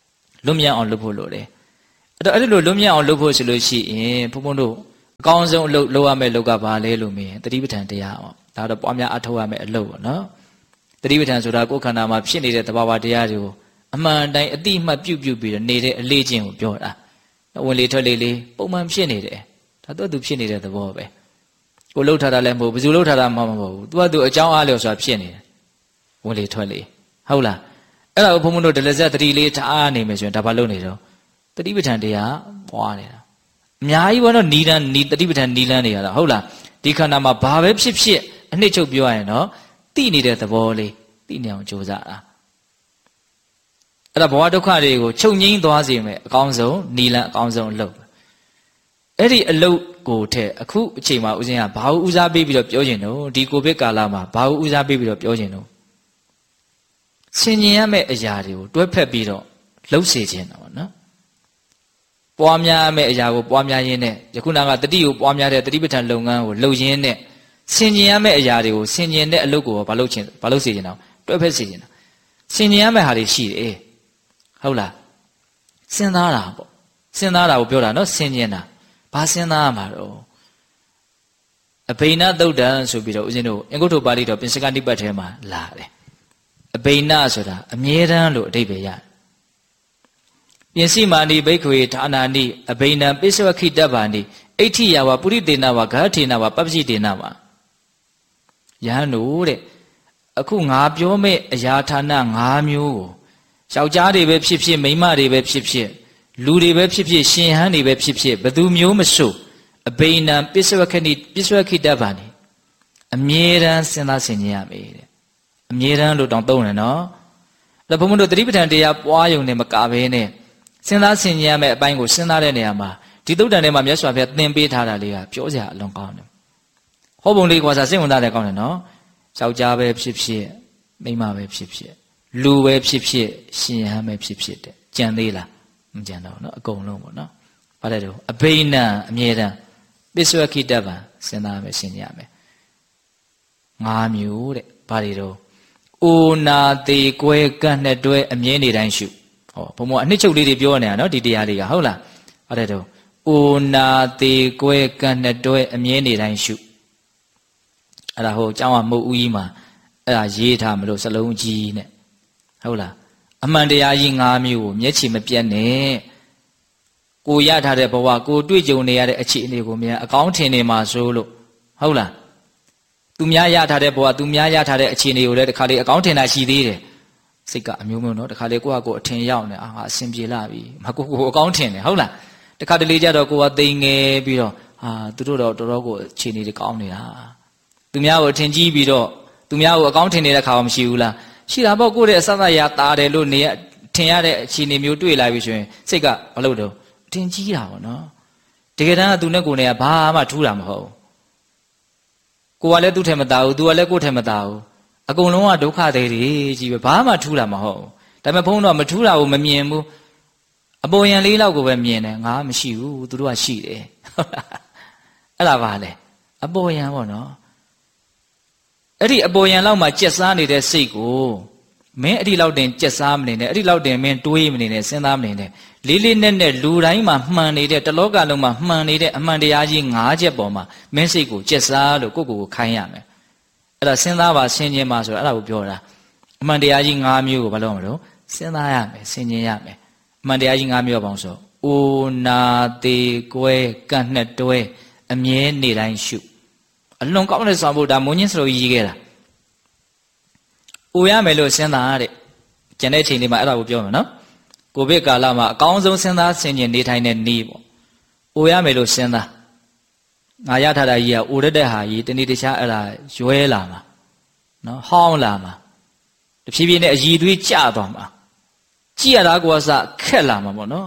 လွတ်မြောက်အောင်လုပ်ဖို့လိုတယ်အဲ့လိုလွတ်မြောက်အောင်လုပ်ဖို့ဆိုလို့ရှိရင်ဘုန်းဘုန်းတို့အကောင်းဆုံးအလုပ်လုပ်ရမယ့်အလုပ်ကဘာလဲလို့မေးရင်တတိပဋ္ဌာန်တရားပေါ့ဒါတော့ပွားများအထောက်ရမယ့်အလုပ်ပေါ့နော်တတိပဋ္ဌာန်ဆိုတာကိုယ်ခန္ဓာမှာဖြစ်နေတဲ့သဘာဝတရားတွေကိုအမှန်တိုင်းအတိအမှတ်ပြုပြီးတော့နေတဲ့အလေးချင်းကိုပြောတာဝင်လေထွက်လေလေးပုံမှန်ဖြစ်နေတယ်ဒါတော့သူဖြစ်နေတဲ့သဘောပဲကိုလှုပ်ထားတာလည်းမဟုတ်ဘယ်သူလှုပ်ထားတာမှမဟုတ်ဘူးသူကသူအကြောင်းအားလျော်ဆိုတာဖြစ်နေတယ်ဝင်လေထွက်လေဟုတ်လားအဲ့ဒါကိုဘုန်းဘုန်းတို့ဒလဇက်တတိလေးထားနေမယ်ဆိုရင်ဒါဘာလုပ်နေတော့တတိပဋ္ဌာန်တရားပွားနေတာအများကြီးဘောတော့နီလန်းနီတတိပဋ္ဌာန်နီလန်းနေရတာဟုတ်လားဒီခန္ဓာမှာဘာပဲဖြစ်ဖြစ်အနှစ်ချုပ်ပြောရရင်တော့သိနေတဲ့သဘောလေးသိနေအောင်ကြိုးစားတာအဲ့ဒါဘဝဒုက္ခတွေကိုချုပ်ငြိမ်းသွားစေမယ်အကောင်းဆုံးနီလန်းအကောင်းဆုံးအလုပ်အဲ့ဒီအလုပ်ကိုထက်အခုအချိန်မှာဦးဇင်းကဘာဦးစားပေးပြီးတော့ပြောကျင်တော့ဒီကိုဗစ်ကာလမှာဘာဦးစားပေးပြီးတော့ပြောကျင်တော့ဆင်ញင်ရမယ့်အရာတွေကိုတွဲဖက်ပြီးတော့လှုပ်စေခြင်းတော့နော်ပွားများမယ့်အရာကိုပွားများရင်းနဲ့ယခုနကတတိကိုပွားများတဲ့တတိပဋ္ဌာန်လုပ်ငန်းကိုလုပ်ရင်းနဲ့ဆင်ញင်ရမယ့်အရာတွေကိုဆင်ញင်တဲ့အလုပ်ကိုဘာလုပ်စေခြင်းတော့တွဲဖက်စေခြင်းတော့ဆင်ញင်ရမယ့်ဟာတွေရှိတယ်ဟုတ်လားစဉ်းစားတာပေါ့စဉ်းစားတာကိုပြောတာနော်ဆင်ញင်တာဘာစဉ်းစားရမှာတော့အဘိနသုတ်တံဆိုပြီးတော့ဦးဇင်းတို့အင်္ဂုတ္တပါဠိတော်ပင်စကနိပတ်ထဲမှာလာတယ်အဘိနဆိုတာအမြဲတမ်းလို့အဓိပ္ပာယ်ရတယ်ပြင်စီမာနိဘိက္ခွေဌာနာနိအဘိနံပိစဝခိတ္တဗာနိအဋ္ဌိယဝပုရိသေနဝဂဟထေနဝပပ္ပစိတေနဝယဟန်တို့တဲ့အခုငါပြောမဲ့အရာဌာန၅မျိုးကိုယောက်ျားတွေပဲဖြစ်ဖြစ်မိန်းမတွေပဲဖြစ်ဖြစ်လူတွေပဲဖြစ်ဖြစ်ရှင်ဟန်းတွေပဲဖြစ်ဖြစ်ဘယ်သူမျိုးမဆိုအဘိနံပိစဝခိတ္တဗာနိအမြဲတမ်းစဉ်းစားဆင်ခြင်ရမယ်တဲ့အမြဲတမ်းလို့တောင်သုံးတယ်နော်အဲ့ဘုံဘုံတို့တတိပဋ္ဌာန်တရားပွားယုံနေမကဘဲနဲ့စဉ်းစားဆင်ခြင်ရမယ့်အပိုင်းကိုစဉ်းစားတဲ့နေရာမှာဒီသုတ်တန်ထဲမှာမြတ်စွာဘုရားသင်ပေးထားတာလေးကပြောစရာအလွန်ကောင်းတယ်ဟောပုံလေးကွာစားစိတ်ဝင်စားတယ်ကောင်းတယ်နော်ယောက်ျားပဲဖြစ်ဖြစ်မိန်းမပဲဖြစ်ဖြစ်လူပဲဖြစ်ဖြစ်ရှင်ဟန်းပဲဖြစ်ဖြစ်တဲ့ကြံသေးလားမကြံတော့နော်အကုန်လုံးပေါ့နော်ဘာလဲတော့အဘိနံအမြဲတမ်းပိစဝခိတ္တဗံစဉ်းစားမယ်ရှင်းရမယ်၅မျိုးတဲ့ဘာတွေတော့အိုနာသေးကွဲကန့်နဲ့တွဲအမြဲနေတိုင်းရှုဟောဘုံဘအနှစ်ချုပ်လေးတွေပြောနေတာနော်ဒီတရားလေးကဟုတ်လားဘာလဲတော့အိုနာသေးကွဲကန့်နဲ့တွဲအမြဲနေတိုင်းရှုအဲ့ဒါဟိုကျောင်းကမုတ်ဦးကြီးမှာအဲ့ဒါရေးထားမလို့စလုံးကြီးနဲ့ဟုတ်လားအမှန်တရားကြီး၅မျိုးကိုမျက်ခြေမပြတ်နဲ့ကိုရထားတဲ့ဘဝကိုတွေ့ကြုံနေရတဲ့အခြေအနေကိုမြန်အကောင်းထင်နေမှာဆိုလို့ဟုတ်လားသူများရထားတဲ့ဘဝသူများရထားတဲ့အခြေအနေကိုလည်းတခါလေအကောင်းထင်တာရှိသေးတယ်စိတ်ကအမျိုးမျိုးနော်တခါလေကိုယ့်ဟာကိုယ်အထင်ရောက်နေငါအဆင်ပြေလာပြီမကိုအကောင်းထင်တယ်ဟုတ်လားတခါတလေကြတော့ကိုယ်ကသိငယ်ပြီးတော့သူတို့တော့တော်တော်ကိုအခြေအနေတွေကောင်းနေတာသူများကိုအထင်ကြီးပြီးတော့သူများကိုအကောင်းထင်နေတဲ့ခါမှမရှိဘူးလားရှိတာပေါ့ကိုယ့်ရဲ့အစစရတာတယ်လို့နေထင်ရတဲ့အခြေအနေမျိုးတွေ့လာပြီဆိုရင်စိတ်ကမလုပ်တော့အထင်ကြီးတာပေါ့နော်တကယ်တမ်းကသူနဲ့ကိုယ်နဲ့ကဘာမှထူးတာမဟုတ်ကိုယ်ကလည်းသူ့ထဲမသားဘူးသူကလည်းကိုယ်ထဲမသားဘူးအကုန်လုံးကဒုက္ခတွေကြီးပဲဘာမှထူးတာမဟုတ်ဒါပေမဲ့ဘုန်းတော်မထူးတာကိုမမြင်ဘူးအပေါ်ယံလေးလောက်ကိုပဲမြင်တယ်ငါမရှိဘူးသူတို့ကရှိတယ်ဟုတ်လားအဲ့ဒါပါလေအပေါ်ယံပေါ့နော်အဲ့ဒီအပေါ်ယံလောက်မှာကြက်စားနေတဲ့စိတ်ကိုမင်းအဲ့ဒီလောက်တင်ကြက်စားမနေနဲ့အဲ့ဒီလောက်တင်မင်းတွေးမနေနဲ့စဉ်းစားမနေနဲ့လေးလေးနက်နက်လူတိုင်းမှာမှန်နေတဲ့တလောကလုံးမှာမှန်နေတဲ့အမှန်တရားကြီး၅ချက်ပေါ်မှာမင်းစိတ်ကိုကြက်စားလို့ကိုယ့်ကိုယ်ကိုခိုင်းရမယ်အဲ့ဒါစဉ်းစားပါဆင်ခြင်ပါဆိုတော့အဲ့ဒါကိုပြောတာအမှန်တရားကြီး၅မျိုးကိုဘာလို့မလို့စဉ်းစားရမယ်ဆင်ခြင်ရမယ်အမှန်တရားကြီး၅မျိုးပေါင်းဆိုအိုနာသေးကွဲကန့်နဲ့တွဲအမြဲနေတိုင်းရှုအလွန်ကောင်းတဲ့ဆောင်ဖို့ဒါမုန်းကြီးစလို့ရေးခဲ့တာအိုရမယ်လို့စဉ်းစားတဲ့ကျန်တဲ့အချိန်လေးမှာအဲ့ဒါကိုပြောမယ်နော်ကိုဗစ်ကာလမှာအကောင်းဆုံးစဉ်းစားဆင်ခြင်နေထိုင်တဲ့နေ့ပေါ့အိုရမယ်လို့စဉ်းစားငါရထားတာကြီးကအိုရတဲ့ဟာကြီးတနေ့တခြားအဲ့ဒါရွဲလာမှာနော်ဟောင်းလာမှာတဖြည်းဖြည်းနဲ့အည်သွေးကျသွားမှာကြည့်ရတာကိုစခက်လာမှာပေါ့နော်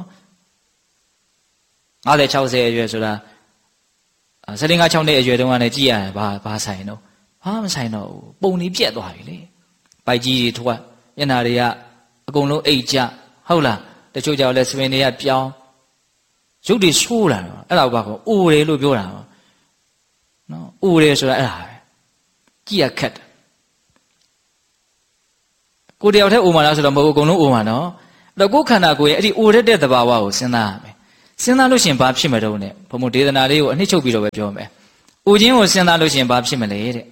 50 60အရွယ်ဆိုတာ15 6နှစ်အရွယ်တုန်းကလည်းကြည့်ရတယ်ဘာဆိုင်တော့ဘာမဆိုင်တော့ဘူးပုံနေပြက်သွားပြီလေပိုက်ကြီးတွေထွက်မျက်နှာတွေကအကုန်လုံးအိတ်ကျဟုတ်လားတချို့ကြောင့်လဲစပင်တွေကပြောင်းရုပ်တွေဆိုးလာတော့အဲ့ဒါဘာကောအိုတယ်လို့ပြောတာနော်အိုတယ်ဆိုတာအဲ့ဒါပဲကြည့်ရခက်တယ်ကိုတယောက်တည်းအိုမှာလားဆိုတော့မဟုတ်အကုန်လုံးအိုမှာနော်တော့ကိုယ်ခန္ဓာကိုယ်ရဲ့အဲ့ဒီအိုရတဲ့သဘာဝကိုစဉ်းစားရမယ်စဉ်းစားလို့ရှိရင်ဘာဖြစ်မတော့နဲ့ဘုံဘုံဒေသနာလေးကိုအနှစ်ချုပ်ပြီးတော့ပဲပြောမယ်အိုခြင်းကိုစဉ်းစားလို့ရှိရင်ဘာဖြစ်မလဲတဲ့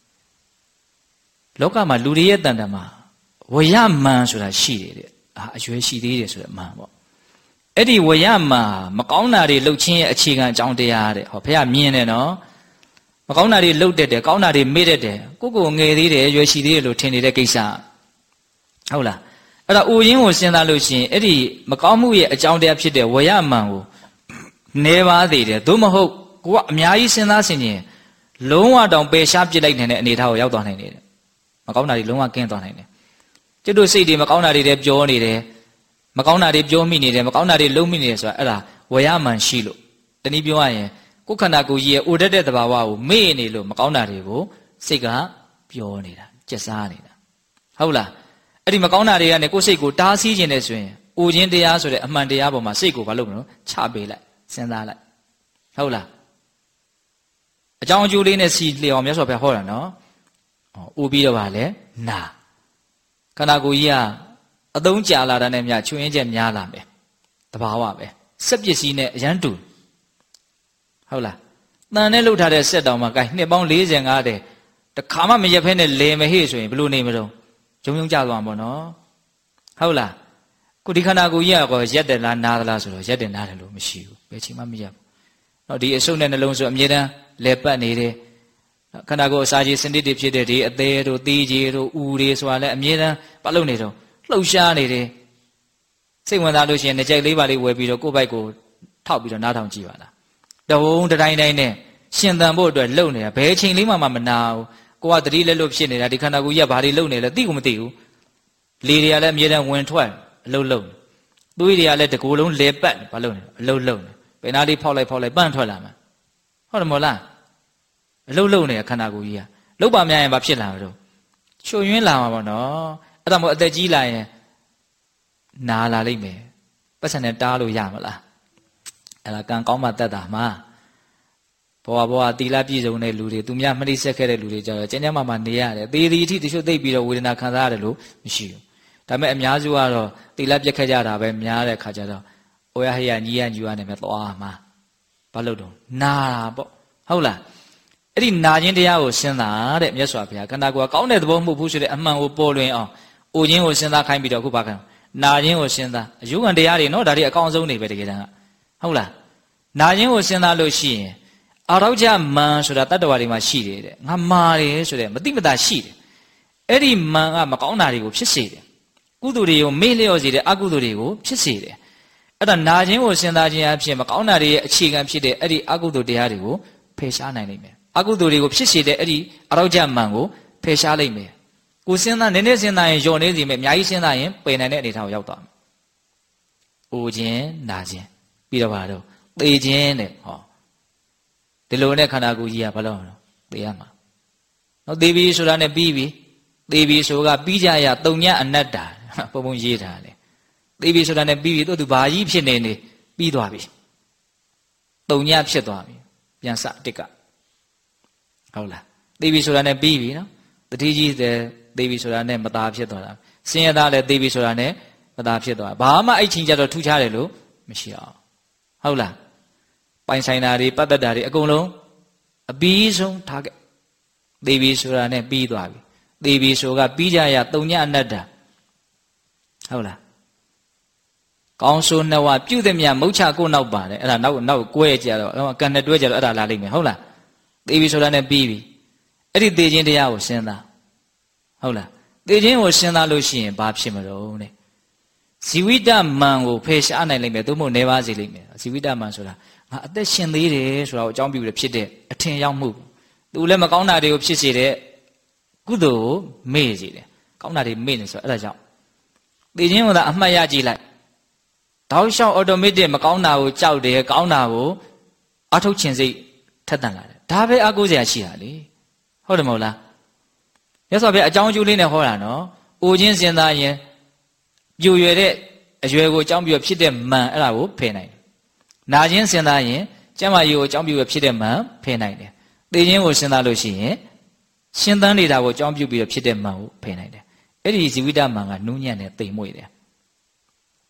လောကမှာလူတွေရဲ့တန်တမှာဝရမန်ဆိုတာရှိတယ်တဲ့အရွယ်ရှိသေးတယ်ဆိုတဲ့အမှန်ပေါ့အဲ့ဒီဝရမန်မကောင်းတာတွေလှုပ်ခြင်းရဲ့အခြေခံအကြောင်းတရားတဲ့ဟောဘုရားမြင်တယ်နော်မကောင်းတာတွေလှုပ်တတ်တယ်ကောင်းတာတွေမေ့တတ်တယ်ကိုငယ်သေးတယ်ရွယ်ရှိသေးတယ်လို့ထင်နေတဲ့ကိစ္စဟုတ်လားအဲ့ဒါအိုရင်းကိုစဉ်းစားလို့ရှိရင်အဲ့ဒီမကောင်းမှုရဲ့အကြောင်းတရားဖြစ်တဲ့ဝရမန်ကိုနေပါသေးတယ်သို့မဟုတ်ကိုကအများကြီးစဉ်းစားဆင်ခြင်လုံးဝတောင်ပယ်ရှားပစ်လိုက်တဲ့အနေအထားကိုရောက်သွားနိုင်တယ်မကောင်းတာတွေလုံးဝကင်းသွားနိုင်တယ်ကျွတ်တို့စိတ်တွေမကောင်းတာတွေတည်းပြောနေတယ်မကောင်းတာတွေပြောမိနေတယ်မကောင်းတာတွေလုံးမိနေတယ်ဆိုတာအဲ့ဒါဝရမန်ရှိလို့တနည်းပြောရရင်ကိုယ်ခန္ဓာကိုယ်ကြီးရဲ့အိုတတ်တဲ့သဘာဝကိုမေ့နေလို့မကောင်းတာတွေကိုစိတ်ကပြောနေတာကြက်စားနေတာဟုတ်လားအဲ့ဒီမကောင်းတာတွေကနေကိုယ်စိတ်ကိုတားဆီးခြင်းနဲ့ဆိုရင်အိုခြင်းတရားဆိုတဲ့အမှန်တရားပေါ်မှာစိတ်ကိုဘာလုပ်မလို့ချပေးလိုက်စဉ်းစားလိုက်ဟုတ်လားအကြောင်းအကျိုးလေးနဲ့စီလျော်မြတ်စွာဘုရားဟောတာနော်အိုပြီးတော့ဗာလဲနာခန္ဓာကိုယ်ကြီးကအသုံးကြာလာတာနဲ့မြချွင်းချက်များလာမယ်တဘာဝပဲစက်ပစ္စည်းနဲ့အရန်တူဟုတ်လားတန်နဲ့လှုပ်ထားတဲ့စက်တောင်မှကိုင်နှစ်ပေါင်း45တဲ့တခါမှမရက်ဖဲနဲ့လေမဟေ့ဆိုရင်ဘယ်လိုနေမလို့ဂျုံကြသွားမှာပေါ့နော်ဟုတ်လားခုဒီခန္ဓာကိုယ်ကြီးကရက်တယ်လားနားသလားဆိုတော့ရက်တယ်နားတယ်လို့မရှိဘူးဘယ်ချိန်မှမရက်ဘူးတော့ဒီအဆုတ်နဲ့နှလုံးဆိုအမြဲတမ်းလဲပတ်နေတယ်ခန္ဓာကိုယ်အစာကြီးစနစ်တွေဖြစ်တဲ့ဒီအသေးတို့သီးကြီးတို့ဥတွေဆိုတာလည်းအမြဲတမ်းပတ်လုပ်နေတော့လှုပ်ရှားနေတယ်စိတ်ဝင်စားလို့ရှိရင်ကြိုက်လေးပါလေးဝယ်ပြီးတော့ကိုယ့်ဘိုက်ကိုထောက်ပြီးတော့နားထောင်ကြည့်ပါလားတဝုံတိုင်းတိုင်းနဲ့ရှင်သန်ဖို့အတွက်လှုပ်နေတာဘယ်ချိန်လေးမှမနာဘူးကိုကတတိလက်လွတ်ဖြစ်နေတာဒီခန္ဓာကိုယ်ကြီးကဘာတွေလှုပ်နေလဲသိကိုမသိဘူးလေတွေကလည်းအမြဲတမ်းဝင်ထွက်အလုံးလုံးသွေးတွေကလည်းတကိုယ်လုံးလဲပတ်ဘာလုပ်နေအလုံးလုံးဘယ်နာလေးဖောက်လိုက်ပန့်ထွက်လာမှာဟုတ်တယ်မဟုတ်လားအလုံးလုံးနေတဲ့ခန္ဓာကိုယ်ကြီးကလှုပ်ပါများရင်ဘာဖြစ်လာမှာတော့ချွတ်ယွင်းလာမှာပေါ့နော်အဲ့ဒါမို့အသက်ကြီးလာရင်နာလာလိမ့်မယ်ပတ်စံနဲ့တားလို့ရမလားအဲ့ဒါကံကောင်းမှတတ်တာမှာဘဝတီလာပြည့်စုံတဲ့လူတွေသူများမနှိစက်ခဲ့တဲ့လူတွေကြတော့ကျဉ်းကျဉ်းမှနေရတယ်သေသည်အထိတချို့သိပြီးတော့ဝေဒနာခံစားရတယ်လို့မရှိဘူးဒါပေမဲ့အများစုကတော့တီလာပြက်ခဲ့ကြတာပဲများတဲ့ခါကျတော့အိုရဟရညီရညူရနေမဲ့သွားမှာဘာလို့တော့နာတာပေါ့ဟုတ်လားအဲ့ဒီနာခြင်းတရားကိုစဉ်းစားတဲ့မြတ်စွာဘုရားခန္ဓာကိုယ်ကောင်းတဲ့သဘောမဟုတ်ဘူးဆိုတဲ့အမှန်ကိုပေါ်လွင်အောင်အိုခြင်းကိုစဉ်းစားခိုင်းပြီးတော့ခုဘာခံနာခြင်းကိုစဉ်းစားအယုံတရားတွေနော်ဒါတွေအကောင်းဆုံးနေပဲတကယ်တမ်းကဟုတ်လားနာခြင်းကိုစဉ်းစားလို့ရှိရင်အာရောကြမန်ဆိုတာတတ္တဝါတွေမှာရှိတယ်တဲ့ငါမာတယ်ဆိုတဲ့မတိမတာရှိတယ်အဲ့ဒီမန်ကမကောင်းတာတွေကိုဖြစ်စေတယ်ကုသိုလ်တွေကိုမေ့လျော့စေတယ်အကုသိုလ်တွေကိုဖြစ်စေတယ်အဲ့ဒါနာခြင်းကိုစဉ်းစားခြင်းအဖြစ်မကောင်းတာတွေရဲ့အခြေခံဖြစ်တဲ့အဲ့ဒီအကုသိုလ်တရားတွေကိုဖယ်ရှားနိုင်လိမ့်မယ်အကုသိုလ်တွေကိုဖြစ်စေတဲ့အဲ့ဒီအာရောကြမန်ကိုဖယ်ရှားလိုက်မယ်ကိုစဉ်းစားနည်းနည်းစဉ်းစားရင်ယုံနေစီမယ်အများကြီးစဉ်းစားရင်ပယ်နိုင်တဲ့အနေအထားကိုရောက်သွားမယ်အိုခြင်းနာခြင်းပြီးတော့ဘာလို့သေခြင်းတဲ့ဟောဒီလိုနဲ့ခန္ဓာကိုယ်ကြီးကဘာလို့လဲသေရမှာနော်သေပြီဆိုတာနဲ့ပြီးပြီသေပြီဆိုကပြီးကြရတုံညအနတ္တာပုံရေးထားတယ်သေပြီဆိုတာနဲ့ပြီးပြီသူဘာကြီးဖြစ်နေပြီးသွားပြီတုံညဖြစ်သွားပြီပြန်စတစ်ကဟုတ်လားသေပြီဆိုတာနဲ့ပြီးပြီနော်တတိကြီးတဲ့သေပြီဆိုတာနဲ့မသားဖြစ်သွားတာဆင်းရဲသားလည်းသေပြီဆိုတာနဲ့မသားဖြစ်သွားဘာမှအဲ့ချင်းကြတော့ထူးခြားတယ်လို့မရှိအောင်ဟုတ်လားပိုင်ဆိုင်တာတွေပတ်သက်တာတွေအကုန်လုံးအပြီးဆုံးထားခဲ့သေပြီဆိုတာနဲ့ပြီးသွားပြီသေပြီဆိုကပြီးကြရတုံညအနတ္တဟုတ်လားကောင်းဆိုးနှစ်ဝပြုသည်မြတ်မုတ်ချကိုနောက်ပါတယ်အဲ့ဒါနောက်ကွဲကြတော့ကံနဲ့တွဲကြတော့အဲ့ဒါလာလိမ့်မယ်ဟုတ်လားသေပြီဆိုတာနဲ့ပြီးပြီအဲ့ဒီသေခြင်းတရားကိုစဉ်းစားဟုတ်လားသေခြင်းကိုစဉ်းစားလို့ရှိရင်ဘာဖြစ်မလို့တဲ့ဇီဝိတမန်ကိုဖယ်ရှားနိုင်လိမ့်မယ်သို့မဟုတ်နေပါစေလိမ့်မယ်ဇီဝိတမန်ဆိုတာငါအသက်ရှင်သေးတယ်ဆိုတာကိုအကြောင်းပြုပြီးဖြစ်တဲ့အထင်ရောက်မှုသူလည်းမကောင်းတာတွေကိုဖြစ်စေတဲ့ကုသိုလ်ကိုမေ့စေတယ်ကောင်းတာတွေမေ့နေဆိုအဲ့ဒါကြောင့်သေခြင်းကိုသာအမှတ်ရကြည့်လိုက်တောက်လျှောက် automatic မကောင်းတာကိုကြောက်တယ်ကောင်းတာကိုအထုတ်ခြင်းစိတ်ထက်သန်လာတယ်ဒါပဲအကုစရာရှိတာလေဟုတ်တယ်မဟုတ်လားရသော်ဗျအကြောင်းအကျိုးလေးနဲ့ဟောတာနော်အိုခြင်းစဉ်းစားရင်ပြိုရွယ်တဲ့အရွယ်ကိုအကြောင်းပြုဖြစ်တဲ့မန်အဲ့ဒါကိုဖယ်နိုင်တယ်နာခြင်းစဉ်းစားရင်ကျမ်းမာရေးကိုအကြောင်းပြုဖြစ်တဲ့မန်ဖယ်နိုင်တယ်သေခြင်းကိုစဉ်းစားလို့ရှိရင်ရှင်သန်နေတာကိုအကြောင်းပြုပြီးတော့ဖြစ်တဲ့မန်ကိုဖယ်နိုင်တယ်အဲ့ဒီဇီဝိတမန်ကနူးညံ့တယ်တိမ်မွေ့တယ်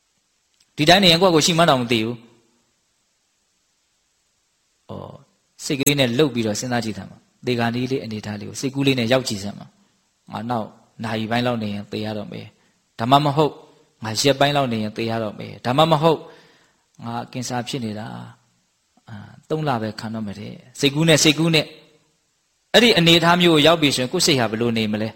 ဒီတိုင်းနေရင်ကိုယ့်ကိုရှိမှန်းတော်မသိဘူးစိတ်ကလေးနဲ့လှုပ်ပြီးတော့စဉ်းစားကြည့်တယ်မှာသေခါနီးလေးအနေထားလေးကိုစိတ်ကူးလေးနဲ့ရောက်ကြည့်စမ်းမှာငါနောက်နာရီပိုင်းလောက်နေရင်သေရတော့မယ်ဒါမှမဟုတ်ငါရက်ပိုင်းလောက်နေရင်သေရတော့မယ်ဒါမှမဟုတ်ငါကင်ဆာဖြစ်နေတာ3 လပဲခံတော့မယ်တဲ့စိတ်ကူးနဲ့အဲ့ဒီအနေထားမျိုးကိုရောက်ပြီဆိုရင်ကိုယ်စိတ်ဟာဘယ်လိုနေမလဲ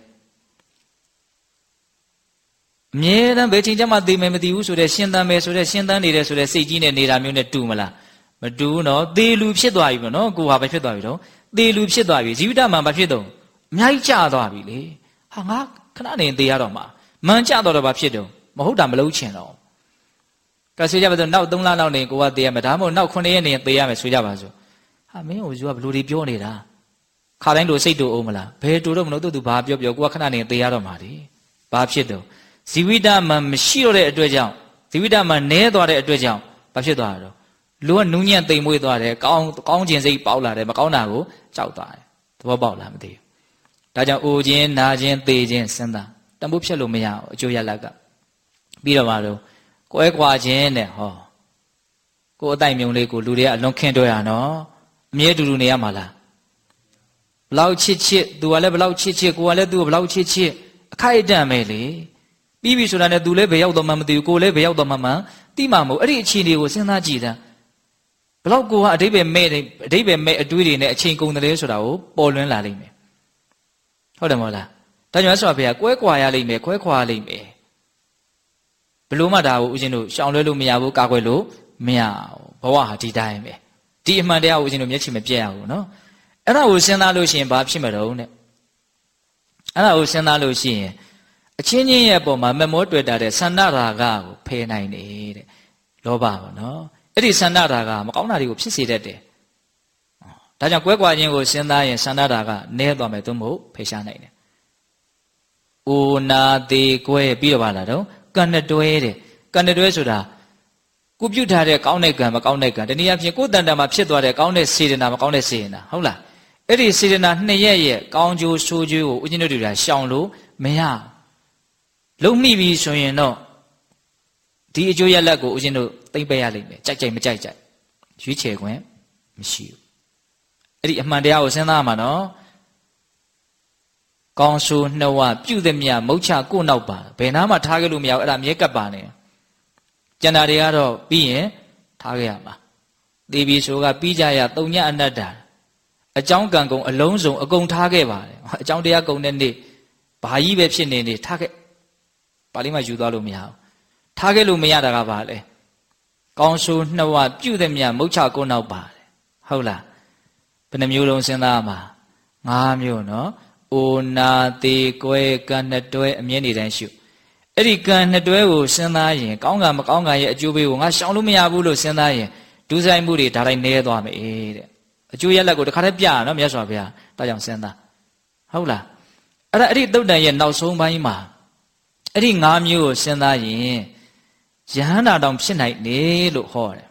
အမြဲတမ်းဘယ်ချိန်ကျမှသေမယ်မသိဘူးဆိုတဲ့ရှင်သန်မယ်ဆိုတဲ့ရှင်သန်နေတယ်ဆိုတဲ့စိတ်ကြီးနဲ့နေတာမျိုးနဲ့တူမလားမတူဘူးနော်သေလူဖြစ်သွားပြီပေါ့နော်ကိုဟာပဲဖြစ်သွားပြီတော့သေလူဖြစ်သွားပြီဇီဝိတမှာမဖြစ်တော့အများကြီးကြာသွားပြီလေဟာငါခဏနေသေရတော့မှာမှန်ကြတော့ဘာဖြစ်တော့မဟုတ်တာမလုပ်ချင်တော့ကဲဆိုကြပါစို့နောက်3 လလောက်နေကိုကသေရမယ်ဒါမှမဟုတ်နောက်9 ရက်နေသေရမယ်ဆိုကြပါစို့ဟာမင်းဟိုကဘလို့တွေပြောနေတာခါတိုင်းလိုစိတ်တူအောင်မလားဘယ်တူတော့မလို့သူဘာပြောကိုကခဏနေသေရတော့မှာလေဘာဖြစ်တော့ဇီဝိတမှာမရှိတော့တဲ့အတွက်ကြောင့်ဇီဝိတမှာနဲသွားတဲ့အတွက်ကြောင့်ဘာဖြစ်သွားတော့လူကနူးညံ့သိမ်မွေ့သွားတယ်ကောင်းခြင်းစိတ်ပေါက်လာတယ်မကောင်းတာကိုကြောက်သွားတယ်သဘောပေါက်လားမသိဘူးဒါကြောင့်အိုခြင်းနာခြင်းသေခြင်းစဉ်းစားတန်ဖိုးဖြတ်လို့မရဘူးအကျိုးရလက်ကပြီးတော့မှလို့ကွဲကွာခြင်းတဲ့ဟောကိုယ်အတိုင်းမြုံလေးကိုလူတွေကအလွန်ခင်တွဲရနော်အမြဲတူတူနေရမှာလားဘလောက်ချစ်သူကလည်းဘလောက်ချစ်ကိုကလည်းသူ့ကိုဘလောက်ချစ်အခိုက်အတန့်ပဲလေပြီးပြီဆိုတာနဲ့သူလည်းဘယ်ရောက်တော့မှမသိဘူးကိုလည်းဘယ်ရောက်တော့မှတိမှမဟုတ်အဲ့ဒီအခြေအနေကိုစဉ်းစားကြည့်တာဘလောက်ကိုကအတိပ္ပယ်မဲ့အတိပ္ပယ်မဲ့အတွေးတွေနဲ့အချိန်ကုန်တယ်ဆိုတာကိုပေါ်လွင်လာလိမ့်မယ်ဟုတ်တယ်မဟုတ်လားဒါကြောင့်ဆိုပါဗျာကွဲကွာရလိမ့်မယ်ခွဲခွာလိမ့်မယ်ဘလို့မှဒါကိုဦးဇင်းတို့ရှောင်လွဲလို့မရဘူးကာကွယ်လို့မရဘူးဘဝဟာဒီတိုင်းပဲဒီအမှန်တရားကိုဦးဇင်းတို့မျက်ခြေမပြတ်ရဘူးနော်အဲ့ဒါကိုစဉ်းစားလို့ရှိရင်ဘာဖြစ်မှာတော့တဲ့အဲ့ဒါကိုစဉ်းစားလို့ရှိရင်အချင်းချင်းရဲ့အပေါ်မှာမမောတွေ့တာတဲ့ဆန္ဒရာဂကိုဖယ်နိုင်တယ်တဲ့လောဘပေါ့နော်အဲ့ဒီဆန္ဒရာဂမကောင်းတာတွေကိုဖြစ်စေတတ်တယ်ဒါကြောင့်ကွဲကွာခြင်းကိုစဉ်းစားရင်ဆန္ဒရာဂနည်းသွားမယ်သို့မဟုတ်ဖယ်ရှားနိုင်တယ်။အိုနာသေးကွဲပြီးတော့ပါလားတော့ကံနဲ့တွဲတဲ့ကံနဲ့တွဲဆိုတာကိုပြုတ်ထားတဲ့ကောင်းတဲ့ကံမကောင်းတဲ့ကံတနည်းအားဖြင့်ကိုယ်တန်တန်မှာဖြစ်သွားတဲ့ကောင်းတဲ့စေတနာမကောင်းတဲ့စေတနာဟုတ်လားအဲ့ဒီစေတနာ2 ရက်ရဲ့ကောင်းကျိုးဆိုးကျိုးကိုဦးဇင်းတို့တွေကရှောင်လို့မရလုံးမိပြီဆိုရင်တော့ဒီအကျိုးရလဒ်ကိုဦးဇင်းတို့သိမ့်ပယ်ရလိမ့်မယ်ကြိုက်ကြိုက်မကြိုက်ကြိုက်ရွေးချယ်ခွင့်မရှိဘူးအဲ့ဒီအမှန်တရားကိုစဉ်းစားမှာနော်ကောင်းဆိုးနှဝပြုသည်မြမုတ်ချကိုနောက်ပါဘယ်နာမှထားခဲ့လို့မရဘူးအဲ့ဒါမြဲကပ်ပါနေကျန်တာတွေကတော့ပြီးရင်ထားခဲ့ရမှာသေပြီဆိုကပြီးကြရတုံညအနတ္တအကြောင်းကံကုန်အလုံးစုံအကုန်ထားခဲ့ပါတယ်အကြောင်းတရားကုန်တဲ့နေ့ဘာကြီးပဲဖြစ်နေထားခဲ့ပါဠိမှာယူသွားလို့မရဘူးထားခဲ့လို့မရတာကဘာလဲကောင်းဆိုးနှဝပြုသည်မြမုတ်ချကိုနောက်ပါတယ်ဟုတ်လားဘယ်နှမျိုးလုံးစဉ်းစားမှာ5 မျိုးနော်အိုနာသေးကွဲကံနှစ်တွဲအမြဲနေတိုင်းရှုအဲ့ဒီကံနှစ်တွဲကိုစဉ်းစားရင်ကောင်းကံမကောင်းကံရဲ့အကျိုးပေးကိုငါရှောင်လို့မရဘူးလို့စဉ်းစားရင်ဒုစရိုက်မှုတွေဒါတိုင်းနည်းသွားမယ်တဲ့အကျိုးရလဒ်ကိုတခါတည်းပြရနော်မြတ်စွာဘုရားဒါကြောင့်စဉ်းစားဟုတ်လားအဲ့ဒီသုတ်တန်ရဲ့နောက်ဆုံးပိုင်းမှာအဲ့ဒီ5 မျိုးကိုစဉ်းစားရင်ယဟန္တာတောင်ဖြစ်နိုင်တယ်လို့ဟောတယ်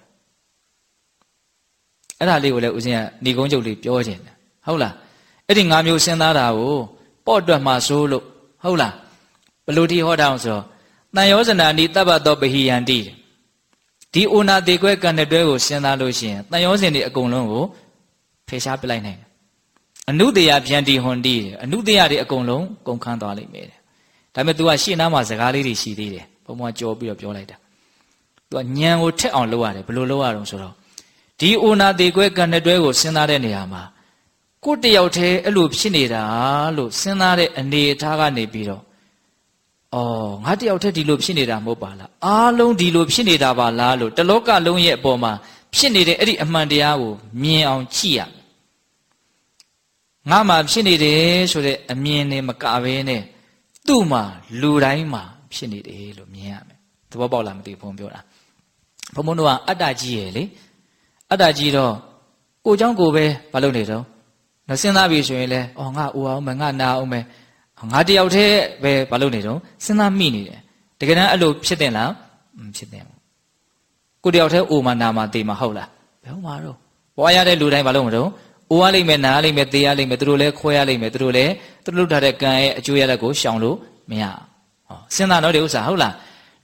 အဲ့ဒါလေးကိုလည်းဦးဇင်းကနေကုန်းချုပ်လေးပြောခြင်းတယ်ဟုတ်လားအဲ့ဒီ5 မျိုးစဉ်းစားတာကိုပေါ့အတွက်မှဆိုးလို့ဟုတ်လားဘလို့ဒီဟောတာအောင်ဆိုတော့တန်ယောဇနာနိတပ္ပတောပဟိယန္တိဒီအိုနာတေကွဲကံတဲ့တွဲကိုစဉ်းစားလို့ရှိရင်တန်ယောဇဉ်တွေအကုန်လုံးကိုဖယ်ရှားပလိုက်နိုင်တယ်အနုတယဗျန္တိဟွန်တိအနုတယတွေအကုန်လုံးကုန်ခန်းသွားလိမ့်မယ်ဒါပေမဲ့ तू ကရှေ့နားမှာစကားလေးတွေရှိသေးတယ်ဘုံဘွားကြော်ပြီးတော့ပြောလိုက်တာ तू ကညံကိုထက်အောင်လုပ်ရတယ်ဘယ်လိုလုပ်ရအောင်ဆိုတော့ဒီအိုနာတေကွဲကံတဲ့တွဲကိုစဉ်းစားတဲ့နေရာမှာကိုတယောက်တည်းအဲ့လိုဖြစ်နေတာလို့စဉ်းစားတဲ့အနေအထားကနေပြီးတော့ငါတယောက်တည်းဒီလိုဖြစ်နေတာမဟုတ်ပါလားအားလုံးဒီလိုဖြစ်နေတာပါလားလို့တလောကလုံးရဲ့အပေါ်မှာဖြစ်နေတဲ့အဲ့ဒီအမှန်တရားကိုမြင်အောင်ကြည့်ရမယ်ငါမှဖြစ်နေတယ်ဆိုတဲ့အမြင်နဲ့မကဘဲနဲ့သူ့မှာလူတိုင်းမှာဖြစ်နေတယ်လို့မြင်ရမယ်သဘောပေါက်လားမသိဘူးဘုံပြောတာဘုံဘုံတို့ကအတ္တကြီးရဲ့လေအတ္တကြီးတော့ကိုเจ้าကိုပဲမလုပ်နေတော့စဉ်းစားပြီဆိုရင်လဲငါအိုအောင်မယ်ငါနာအောင်မယ်ငါတယောက်တည်းပဲမလုပ်နေတော့စဉ်းစားမိနေတယ်တကယ်တမ်းအဲ့လိုဖြစ်တင်လားမဖြစ်တင်ဘူးကိုတယောက်တည်းအိုမှနာမှသေမှဟုတ်လားဘယ်မှာတော့ဘွားရတဲ့လူတိုင်းမလုပ်မတော့အိုရလိမ့်မယ်နားလိမ့်မယ်သေရလိမ့်မယ်သူတို့လည်းခွဲရလိမ့်မယ်သူတို့လည်းသူတို့လုပ်ထားတဲ့ကံရဲ့အကျိုးရလဒ်ကိုရှောင်လို့မရစဉ်းစားတော့ဒီဥစ္စာဟုတ်လား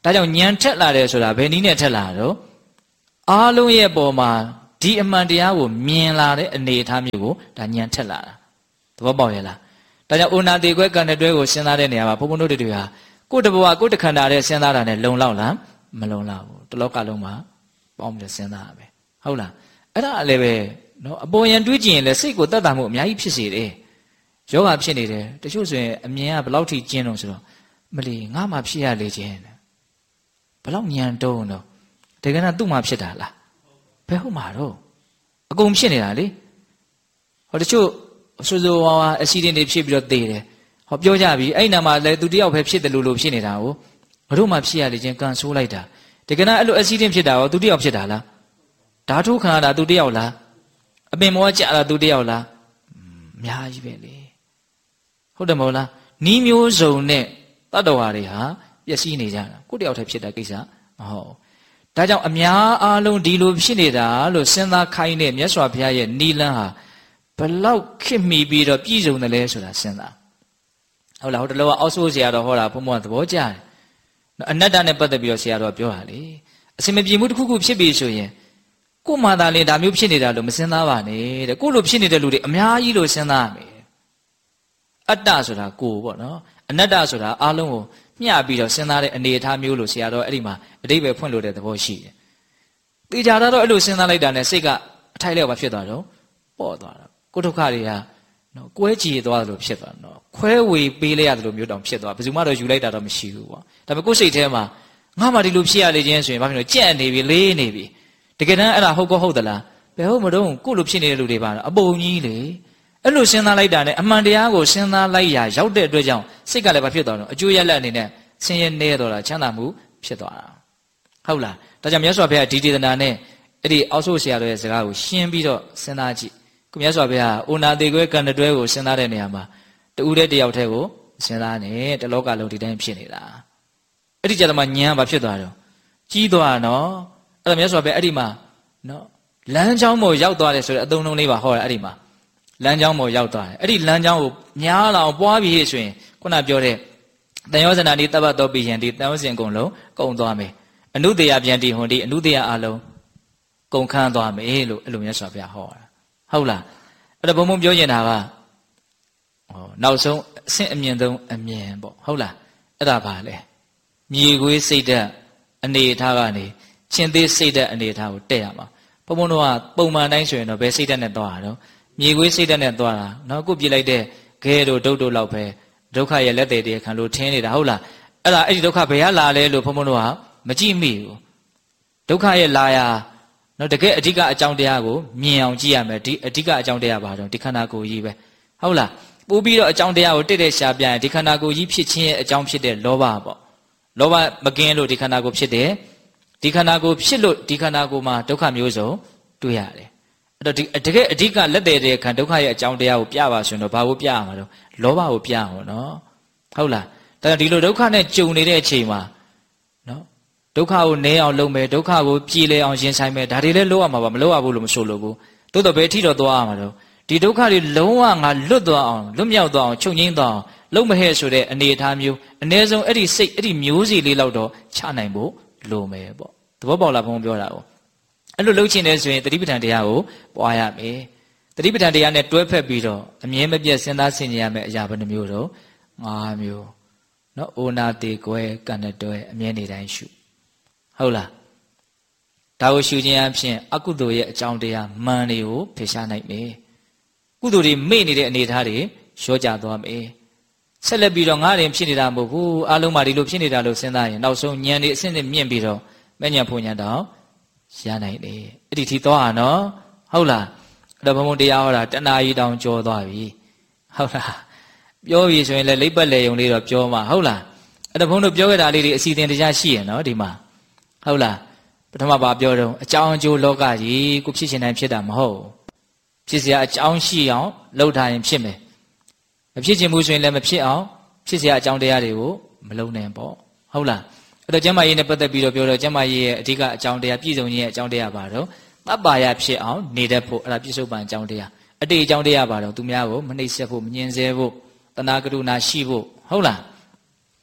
ဒါကြောင့်ဉာဏ်ထက်လာတယ်ဆိုတာဘယ်နည်းနဲ့ထက်လာတော့အားလုံးရဲ့ပေါ်မှာဒီအမှန်တရားကိုမြင်လာတဲ့အနေအထားမျိုးကိုဒါဉာဏ်ထက်လာတာသဘောပေါက်ရဲ့လားဒါကြောင့်အိုနာတေခွဲကံတွဲကိုစဉ်းစားတဲ့နေရာမှာဘုန်းဘုန်းတို့တွေဟာကိုယ့်တဘောကိုယ့်တခန္ဓာနဲ့စဉ်းစားတာနဲ့လုံလောက်လားမလုံလောက်ဘူးတလောကလုံးမှာပေါင်းပြီးစဉ်းစားရမယ်ဟုတ်လားအဲ့ဒါလည်းပဲနော်အပေါ်ယံတွေးကြည့်ရင်လည်းစိတ်ကိုတတ်တာမှုအများကြီးဖြစ်စေတယ်ယောဂဖြစ်နေတယ်တချို့ဆိုရင်အမြင်ကဘယ်လောက်ထိကျင်းတော့ဆိုတော့မလီငါမှဖြစ်ရလေခြင်းဘယ်လောက်ညံတုံးတော့တကယ်တော့သူ့မှာဖြစ်တာလားဘယ်ဟုတ်မှာတော့အကုန်ဖြစ်နေတာလေဟောတချို့ဆိုးဆိုးဝါးဝါအက်ဆီဒင့်တွေဖြစ်ပြီးတော့သေတယ်ဟောပြောကြပြီအဲ့နာမှာလည်းသူတယောက်ပဲဖြစ်တယ်လို့ဖြစ်နေတာကိုဘတို့မှဖြစ်ရလေခြင်းကန်ဆိုးလိုက်တာတကယ်တော့အဲ့လိုအက်ဆီဒင့်ဖြစ်တာရောသူတယောက်ဖြစ်တာလားဓာတ်ထိုးခံရတာသူတယောက်လားအပင်မောကြတာသူတယောက်လားအများကြီးပဲလေဟုတ်တယ်မဟုတ်လားနီးမျိုးစုံနဲ့တတ္တဝါတွေဟာပျက်စီးနေကြတာကိုယ်တယောက်တည်းဖြစ်တဲ့ကိစ္စမဟုတ်ဒါကြောင့်အများအားလုံးဒီလိုဖြစ်နေတာလို့စဉ်းစားခိုင်းတဲ့မြတ်စွာဘုရားရဲ့နီလန်းဟာဘလောက်ခင်မိပြီးတော့ပြည်စုံတယ်လဲဆိုတာစဉ်းစားဟုတ်လားဟိုတလောကအောက်ဆိုးဆရာတော်ဟောတာဘုံဘုံသဘောကျတယ်အနတ္တနဲ့ပတ်သက်ပြီးတော့ဆရာတော်ပြောတာလေအစင်မပြေမှုတစ်ခုခုဖြစ်ပြီဆိုရင်ကိုယ်မှသာလေဒါမျိုးဖြစ်နေတာလို့မစဉ်းစားပါနဲ့တဲ့ကိုယ်လိုဖြစ်နေတဲ့လူတွေအများကြီးလို့စဉ်းစားရမယ်အတ္တဆိုတာကိုယ်ပေါ့နော်အနတ္တဆိုတာအားလုံးကိုမျှပြီးတော့စဉ်းစားတဲ့အနေအထားမျိုးလို့ဆရာတော်အဲ့ဒီမှာအတိတ်ပဲဖွင့်လို့တဲ့သဘောရှိတယ်။တေချာတော့အဲ့လိုစဉ်းစားလိုက်တာနဲ့စိတ်ကအထိုက်လျောက်ပဲဖြစ်သွားတော့ပေါ့သွားတာကိုဒုက္ခတွေကနော်ကွဲကြည်သွားတယ်လို့ဖြစ်သွားတော့ခွဲဝေပေးလိုက်ရတယ်လို့မျိုးတောင်ဖြစ်သွားဘယ်သူမှတော့ယူလိုက်တာတော့မရှိဘူးပေါ့ဒါပေမဲ့ကိုယ်စိတ်ထဲမှာငါမှဒီလိုဖြစ်ရလေခြင်းဆိုရင်ဘာဖြစ်လို့ကြက်နေပြီလေးနေပြီတကယ်တမ်းအဲ့ဒါဟုတ်ကောဟုတ်သလားဘယ်ဟုတ်မတော့ကိုယ်လိုဖြစ်နေတဲ့လူတွေပါတော့အပုံကြီးလေအဲ့လိုစဉ်းစားလိုက်တာနဲ့အမှန်တရားကိုစဉ်းစားလိုက်ရာရောက်တဲ့အတွက်ကြောင့်စိတ်ကလည်းဘာဖြစ်သွားတော့အကျိုးရလဒ်အနေနဲ့ဆင်းရဲနေတော့တာချမ်းသာမှုဖြစ်သွားတာဟုတ်လားဒါကြောင့်မြတ်စွာဘုရားဒီဒေသနာနဲ့အဲ့ဒီအောက်ဆိုးဆရာတော်ရဲ့စကားကိုရှင်းပြီးတော့စဉ်းစားကြည့်ခုမြတ်စွာဘုရားအိုနာသေးခွဲကံတွဲကိုစဉ်းစားတဲ့နေရာမှာတူတဲ့တယောက်တည်းကိုစဉ်းစားနေတလောကလုံးဒီတိုင်းဖြစ်နေတာအဲ့ဒီကြတော့မှဉာဏ်ဘာဖြစ်သွားတော့ကြီးသွားနော်အဲ့တော့မြတ်စွာဘုရားအဲ့ဒီမှာနော်လမ်းကြောင်းပေါ်ရောက်သွားတယ်ဆိုတဲ့အသုံးလုံးလေးပါဟောတယ်အဲ့ဒီမှာလမ်းကြောင်းပေါ်ရောက်သွားတယ်အဲ့ဒီလမ်းကြောင်းကိုများလာအောင်ပွားပြီးဆိုရင်ခုနပြောတဲ့တန်ရောဇနာတိတပ္ပတောပိယံဒီတန်ရောစဉ်ကုန်လုံးကုန်သွားမယ်အနုတယပြန်တိဟွန်ဒီအနုတယအလုံးကုန်ခန်းသွားမယ်လို့အဲ့လိုမြတ်စွာဘုရားဟောတာဟုတ်လားအဲ့တော့ဘုံဘုံပြောနေတာကနောက်ဆုံးအဆင့်အမြင့်ဆုံးအမြင်ပေါ့ဟုတ်လားအဲ့ဒါပါလေမြေခွေးစိတ်ဓာတ်အနေအထားကနေချင်းသေးစိတ်ဓာတ်အနေအထားကိုတက်ရမှာဘုံဘုံတို့ကပုံမှန်တိုင်းဆိုရင်တော့ဘယ်စိတ်ဓာတ်နဲ့သွားတာတော့မြေခွေးစိတ်ဓာတ်နဲ့သွားတာနော်ကိုပြစ်လိုက်တဲ့ခဲတို့ဒုတ်တို့လောက်ပဲဒုက္ခရဲ့လက်သေးတရားခံလို့ထင်းနေတာဟုတ်လားအဲ့ဒါအဲ့ဒီဒုက္ခဘယ်ကလာလဲလို့ဘုံဘုံတို့ကမကြည့်မိဘူးဒုက္ခရဲ့လာရာနော်တကယ်အဓိကအကြောင်းတရားကိုမြင်အောင်ကြည့်ရမယ်ဒီအဓိကအကြောင်းတရားပါတော့ဒီခန္ဓာကိုယ်ကြီးပဲဟုတ်လားပို့ပြီးတော့အကြောင်းတရားကိုတိတဲ့ရှာပြရင်ဒီခန္ဓာကိုယ်ကြီးဖြစ်ခြင်းရဲ့အကြောင်းဖြစ်တဲ့လောဘပေါ့လောဘမကင်းလို့ဒီခန္ဓာကိုယ်ဖြစ်တယ်ဒီခန္ဓာကိုယ်ဖြစ်လို့ဒီခန္ဓာကိုယ်မှာဒုက္ခမျိုးစုံတွေ့ရတယ်အဲ့တော့ဒီတကယ်အဓိကလက်သေးတဲ့ခံဒုက္ခရဲ့အကြောင်းတရားကိုပြပါဆိုရင်တော့ဘာကိုပြရမှာတော့လောဘကိုပြအောင်နော်ဟုတ်လားဒါကြောင့်ဒီလိုဒုက္ခနဲ့ကြုံနေတဲ့အချိန်မှာနော်ဒုက္ခကိုနည်းအောင်လုပ်မယ်ဒုက္ခကိုပြေလည်အောင်ရင်ဆိုင်မယ်ဒါတွေလည်းလုပ်ရမှာပါမလုပ်ရဘူးလို့မဆိုလို့ဘူးသို့တော့ဘယ်အထိတော့သွားရမှာတော့ဒီဒုက္ခတွေလုံးဝငါလွတ်သွားအောင်လွတ်မြောက်သွားအောင်ချုပ်ငြိမ်းသွားအောင်လုံးမဟဲ့ဆိုတဲ့အနေအထားမျိုးအ ਨੇ ဆုံးအဲ့ဒီစိတ်အဲ့ဒီမျိုးစီလေးလောက်တော့ချနိုင်ဖို့လိုမယ်ပေါ့သဘောပေါက်လားဘုံပြောတာကိုအဲ့လိုလုပ်ချင်တယ်ဆိုရင်တတိပဋ္ဌာန်တရားကိုပွားရမယ်တတိပဋ္ဌာန်တရားနဲ့တွဲဖက်ပြီးတော့အမြဲမပြတ်စဉ်းစားဆင်ခြင်ရမယ်အရာဘယ်နှမျိုးတော့၅မျိုးနော်အိုနာတေကွဲကံတွဲအမြဲနေတိုင်းရှုဟုတ်လားဒါကိုရှုခြင်းအဖြစ်အကုသိုလ်ရဲ့အကြောင်းတရားမှန်တွေကိုဖယ်ရှားနိုင်မယ်ကုသိုလ်တွေမေ့နေတဲ့အနေအထားတွေရောကြသွားမယ်ဆက်လက်ပြီးတော့ငါရင်ဖြစ်နေတာမဟုတ်ဘူးအလုံးမှာဒီလိုဖြစ်နေတာလို့စဉ်းစားရင်နောက်ဆုံးဉာဏ်တွေအဆင့်နဲ့မြင့်ပြီးတော့မဲ့ဉာဏ်ဖုန်ဉာဏ်တောင်ရနိုင်တယ်အဲ့ဒီထိသွားอ่ะနော်ဟုတ်လားအဲ့တော့ဘုံဘုံတရားဟောတာတဏှာကြီးတောင်ကြောသွားပြီဟုတ်လားပြောပြီဆိုရင်လည်းလိပ်ပတ်လေုံလေးတော့ပြောမှာဟုတ်လားအဲ့တော့ဘုံတို့ပြောခဲ့တာလေးတွေအစီအစဉ်တရားရှိရင်နော်ဒီမှာဟုတ်လားပထမပါပြောတော့အကြောင်းအကျိုးလောကကြီးကိုဖြစ်ရှင်တိုင်းဖြစ်တာမဟုတ်ဖြစ်เสียအကြောင်းရှိအောင်လှုပ်ထားရင်ဖြစ်မယ်မဖြစ်ချင်ဘူးဆိုရင်လည်းမဖြစ်အောင်ဖြစ်เสียအကြောင်းတရားတွေကိုမလုပ်နိုင်ပေါ့ဟုတ်လားအဲ့တော့ကျမ်းမာရေးနဲ့ပတ်သက်ပြီးတော့ပြောတော့ကျမ်းမာရေးရဲ့အဓိကအကြောင်းတရားပြည့်စုံခြင်းရဲ့အကြောင်းတရားပါတော့သဗ္ဗာယဖြစ်အောင်နေတတ်ဖို့အဲ့ဒါပြစ္ဆုတ်ပံအကြောင်းတရားအတိတ်အကြောင်းတရားပါတော့သူများကိုမနှိပ်စက်ဖို့မညှင်းဆဲဖို့တဏှာကရုဏာရှိဖို့ဟုတ်လား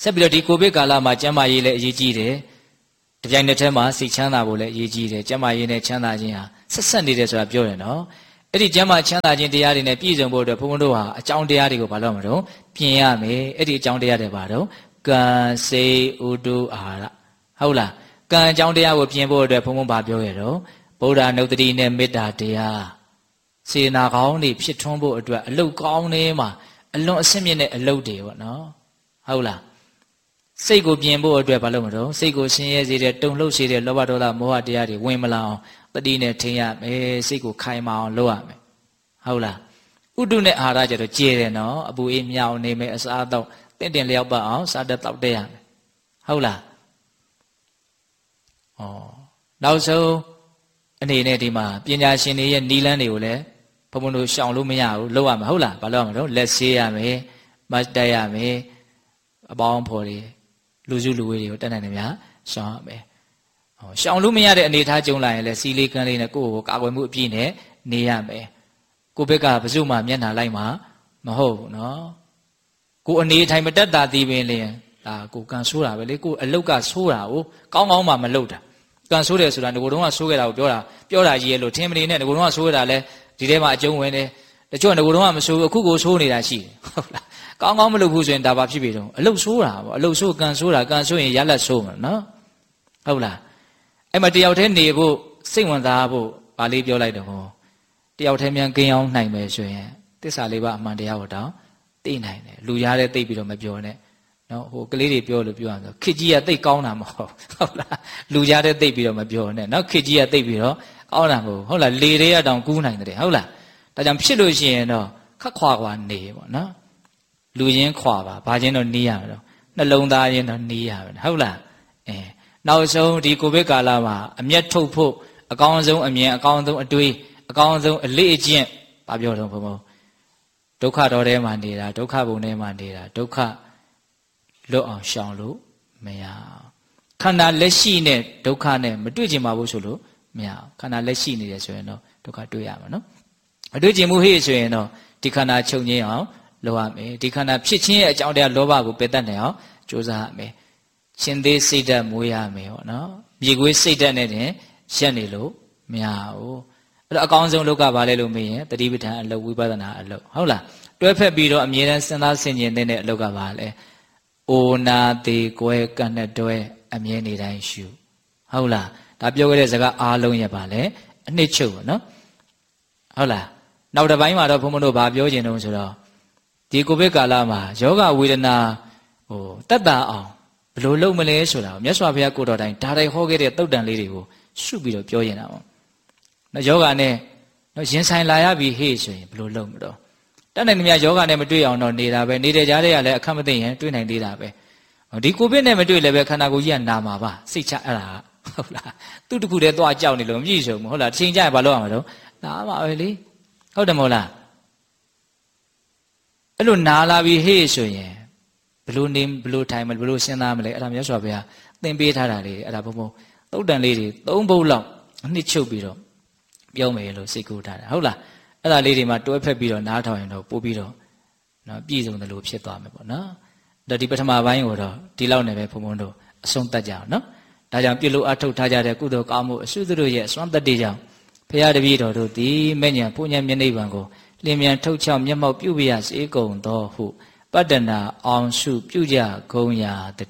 ဆက်ပြီးတော့ဒီကိုဗစ်ကာလမှာကျန်းမာရေးလည်းအရေးကြီးတယ်တပြိုင်နက်တည်းမှာစိတ်ချမ်းသာဖို့လည်းအရေးကြီးတယ်ကျန်းမာရေးနဲ့ချမ်းသာခြင်းဟာဆက်ဆက်နေတယ်ဆိုတာပြောတယ်နော်အဲ့ဒီကျမ်းမာချမ်းသာခြင်းတရားတွေနဲ့ပြည့်စုံဖို့အတွက်ဘုန်းဘုန်းတို့ဟာအကြောင်းတရားတွေကိုဘာလို့မလို့ပြင်ရမယ်အဲ့ဒီအကြောင်းတရားတွေဘာလို့ကံစေဥတုအာဟာရဟုတ်လားကံအကြောင်းတရားကိုပြင်ဖို့အတွက်ဘုန်းဘုန်းဘာပြောရတော့ဗုဒ္ဓနုတ္တိနဲ့မေတ္တာတရားစေနာကောင်းတွေဖြစ်ထွန်းဖို့အတွက်အလုတ်ကောင်းတွေမှာအလွန်အဆင့်မြင့်တဲ့အလုတ်တွေပေါ့နော်ဟုတ်လားစိတ်ကိုပြင်ဖို့အတွက်ဘာလို့မလို့စိတ်ကိုဆင်းရဲစေတဲ့တုန်လှုပ်စေတဲ့လောဘဒေါသမောဟတရားတွေဝင်မလာအောင်တတိနဲ့ထိန်းရမယ်စိတ်ကိုခိုင်မာအောင်လုပ်ရမယ်ဟုတ်လားဥဒုနဲ့အာဟာရကျတော့ကျေတယ်နော်အပူအေးမြောင်နေမယ်အစားတော့တင့်တယ်လျောက်ပတ်အောင်စားတတ်တောက်တဲ့ရမယ်ဟုတ်လားဩနောက်ဆုံးအနေနဲ့ဒီမှာပညာရှင်တွေရဲ့နီလန်းတွေကိုလည်းဘုံဘုံတို့ရှောင်လို့မရဘူးလုပ်ရမှာဟုတ်လားဘာလုပ်ရမလို့လက်ဆေးရမယ်မတ်တက်ရမယ်အပေါင်းဖော်တွေလူစုလူဝေးတွေကိုတက်နိုင်တယ်များရှောင်ရမယ်ရှောင်လို့မရတဲ့အနေထားကြုံလာရင်လည်းစီလေးကန်းလေးနဲ့ကိုယ့်ကိုကာကွယ်မှုအပြည့်နဲ့နေရမယ်ကိုယ့်ဘက်ကဘယ်သူမှမျက်နှာလိုက်မှာမဟုတ်ဘူးနော်ကိုအနေထိုင်မတက်တာသိပင်လင်ဒါကိုကန်ဆိုးတာပဲလေကိုအလုတ်ကဆိုးတာကိုကောင်းကောင်းမှမလုပ်တာကန်ဆိုးတယ်ဆိုတာငကိုတုံးကဆိုးခဲ့တာကိုပြောတာကြီးရဲ့လို့ထင်မနေနဲ့ငကိုတုံးကဆိုးခဲ့တာလဲဒီထဲမှာအကျုံးဝင်တယ်တချို့ငကိုတုံးကမဆိုးအခုကိုဆိုးနေတာရှိတယ်ဟုတ်လားကောင်းကောင်းမလုပ်ဘူးဆိုရင်ဒါဘာဖြစ်ပြီတော့အလုတ်ဆိုးတာပေါ့အလုတ်ဆိုးကန်ဆိုးတာကန်ဆိုးရင်ရလက်ဆိုးမှာနော်ဟုတ်လားအဲ့မှာတယောက်တည်းနေဖို့စိတ်ဝင်စားဖို့ဗာလေးပြောလိုက်တော့ဟောတယောက်တည်းမြန်ကင်းအောင်နိုင်မယ်ဆိုရင်သစ္စာလေးပါအမှန်တရားကိုတောင်သိနိုင်တယ်လူရားတဲ့သိပြီးတော့မပြောနဲ့နော်ဟိုကလေးတွေပြောလို့ပြောရအောင်ခေကြီးကသိကောင်းတာမဟုတ်ဟုတ်လားလူရားတဲ့သိပြီးတော့မပြောနဲ့နော်ခေကြီးကသိပြီးတော့ကောင်းတာမဟုတ်ဟုတ်လားလေတွေကတောင်ကူးနိုင်တယ်ဟုတ်လားဒါကြောင့်ဖြစ်လို့ရှိရင်တော့ခက်ခွာခွာနေပေါ့နော်လူချင်းခွာပါဘာချင်းတော့နီးရမယ်တော့နှလုံးသားချင်းတော့နီးရမယ်ဟုတ်လားနောက်ဆုံးဒီကိုဗစ်ကာလမှာအမျက်ထုတ်ဖို့အကောင်းဆုံးအမြင်အကောင်းဆုံးအတွေးအကောင်းဆုံးအလေးအကျင့်ဘာပြောတော့ဘုံဘုံဒုက္ခတော်ထဲမှာနေတာဒုက္ခဘုံထဲမှာနေတာဒုက္ခလွတ်အောင်ရှောင်လို့မရခန္ဓာလက်ရှိနဲ့ဒုက္ခနဲ့မတွေ့ကျင်ပါဘူးဆိုလို့မရခန္ဓာလက်ရှိနေတယ်ဆိုရင်တော့ဒုက္ခတွေ့ရမှာနော်မတွေ့ကျင်မှုဟိဆိုရင်တော့ဒီခန္ဓာချုပ်ငြိမ်းအောင်လုပ်ရမယ်ဒီခန္ဓာဖြစ်ခြင်းရဲ့အကြောင်းတရားလောဘကိုပယ်တတ်နိုင်အောင်ကြိုးစားရမယ်ရှင်သေးစိတ်ဓာတ်မွေးရမယ်ပေါ့နော်မြေခွေးစိတ်ဓာတ်နဲ့တင်ရက်နေလို့မရဘူးအဲ့တော့အကောင်းဆုံးလောကဘာလဲလို့မေးရင်တတိပဋ္ဌာန်အလုပ်ဝိပဿနာအလုပ်ဟုတ်လားတွဲဖက်ပြီးတော့အမြဲတမ်းစဉ်းစားဆင်ခြင်တဲ့အလုပ်ကဘာလဲအိုနာသေးကွဲကန့်နဲ့တွဲအမြဲနေတိုင်းရှုဟုတ်လားဒါပြောခဲ့တဲ့စကားအားလုံးရပါလေအနှစ်ချုပ်ပေါ့နော်ဟုတ်လားနောက်တစ်ပိုင်းမှာတော့ဘုန်းဘုန်းတို့ဘာပြောချင်တုံးဆိုတော့ဒီကိုဗစ်ကာလမှာယောဂဝေဒနာတက်တာအောင်ဘယ်လိုလုပ်မလဲဆိုတာကိုမြတ်စွာဘုရားကိုတော်တိုင်ဒါတိုင်ဟောခဲ့တဲ့သုတ်တန်လေးတွေကိုရှုပြီးတော့ပြောနေတာပေါ့နော်ယောဂနဲ့နော်ရင်ဆိုင်လာရပြီဟေ့ဆိုရင်ဘယ်လိုလုပ်မလို့တတ်နိုင်သမျှယောဂနဲ့မတွေ့အောင်တော့နေတာပဲနေတဲ့ကြားတွေကလည်းအခက်မသိရင်တွေ့နိုင်သေးတာပဲဒီကိုဗစ်နဲ့မတွေ့လည်းပဲခန္ဓာကိုယ်ကြီးကနာမှာပါစိတ်ချအဲ့ဒါဟုတ်လားသူ့တခုတည်းသွားကြောက်နေလို့မကြည့်စုံဘူးဟုတ်လားချိန်ကြရင်ဘာလုပ်ရမှာတော့နားမှာပဲလေဟုတ်တယ်မဟုတ်လားအဲ့လိုနားလာပြီဟေ့ဆိုရင်ဘယ်လိုနေဘယ်လိုထိုင်မလဲဘယ်လိုစဉ်းစားမလဲအဲ့ဒါမြတ်စွာဘုရားသင်ပေးထားတာလေးအဲ့ဒါဘုံဘုံသုတ်တန်လေးတွေ၃ပုဒ်လောက်နှစ်ချုပ်ပြီးတော့ပြောမယ်လို့စိတ်ကူးထားတာဟုတ်လားအဲ့ဒါလေးတွေမှာတွဲဖက်ပြီးတော့နားထောင်ရင်တော့ပို့ပြီးတော့နော်ပြည့်စုံတယ်လို့ဖြစ်သွားမယ်ပေါ့နော်ဒါဒီပထမပိုင်းကိုတော့ဒီလောက်နဲ့ပဲဘုံဘုံတို့အဆုံးသတ်ကြအောင်နော်ဒါကြောင့်ပြုလို့အထုတ်ထားကြတဲ့ကုသိုလ်ကောင်းမှုအစွတ်တို့ရဲ့အစွမ်းတတ္တိကြောင့်ဘုရားတပည့်တော်တို့သည်မဲ့ညာပူညာမျက်နှိပ်ပံကိုလင်းမြန်ထုတ်ချောက်မျက်မှောက်ပြုပြရစေကုန်သောဟုပတ္တနာအောင်စုပြုကြကုန်ရာတ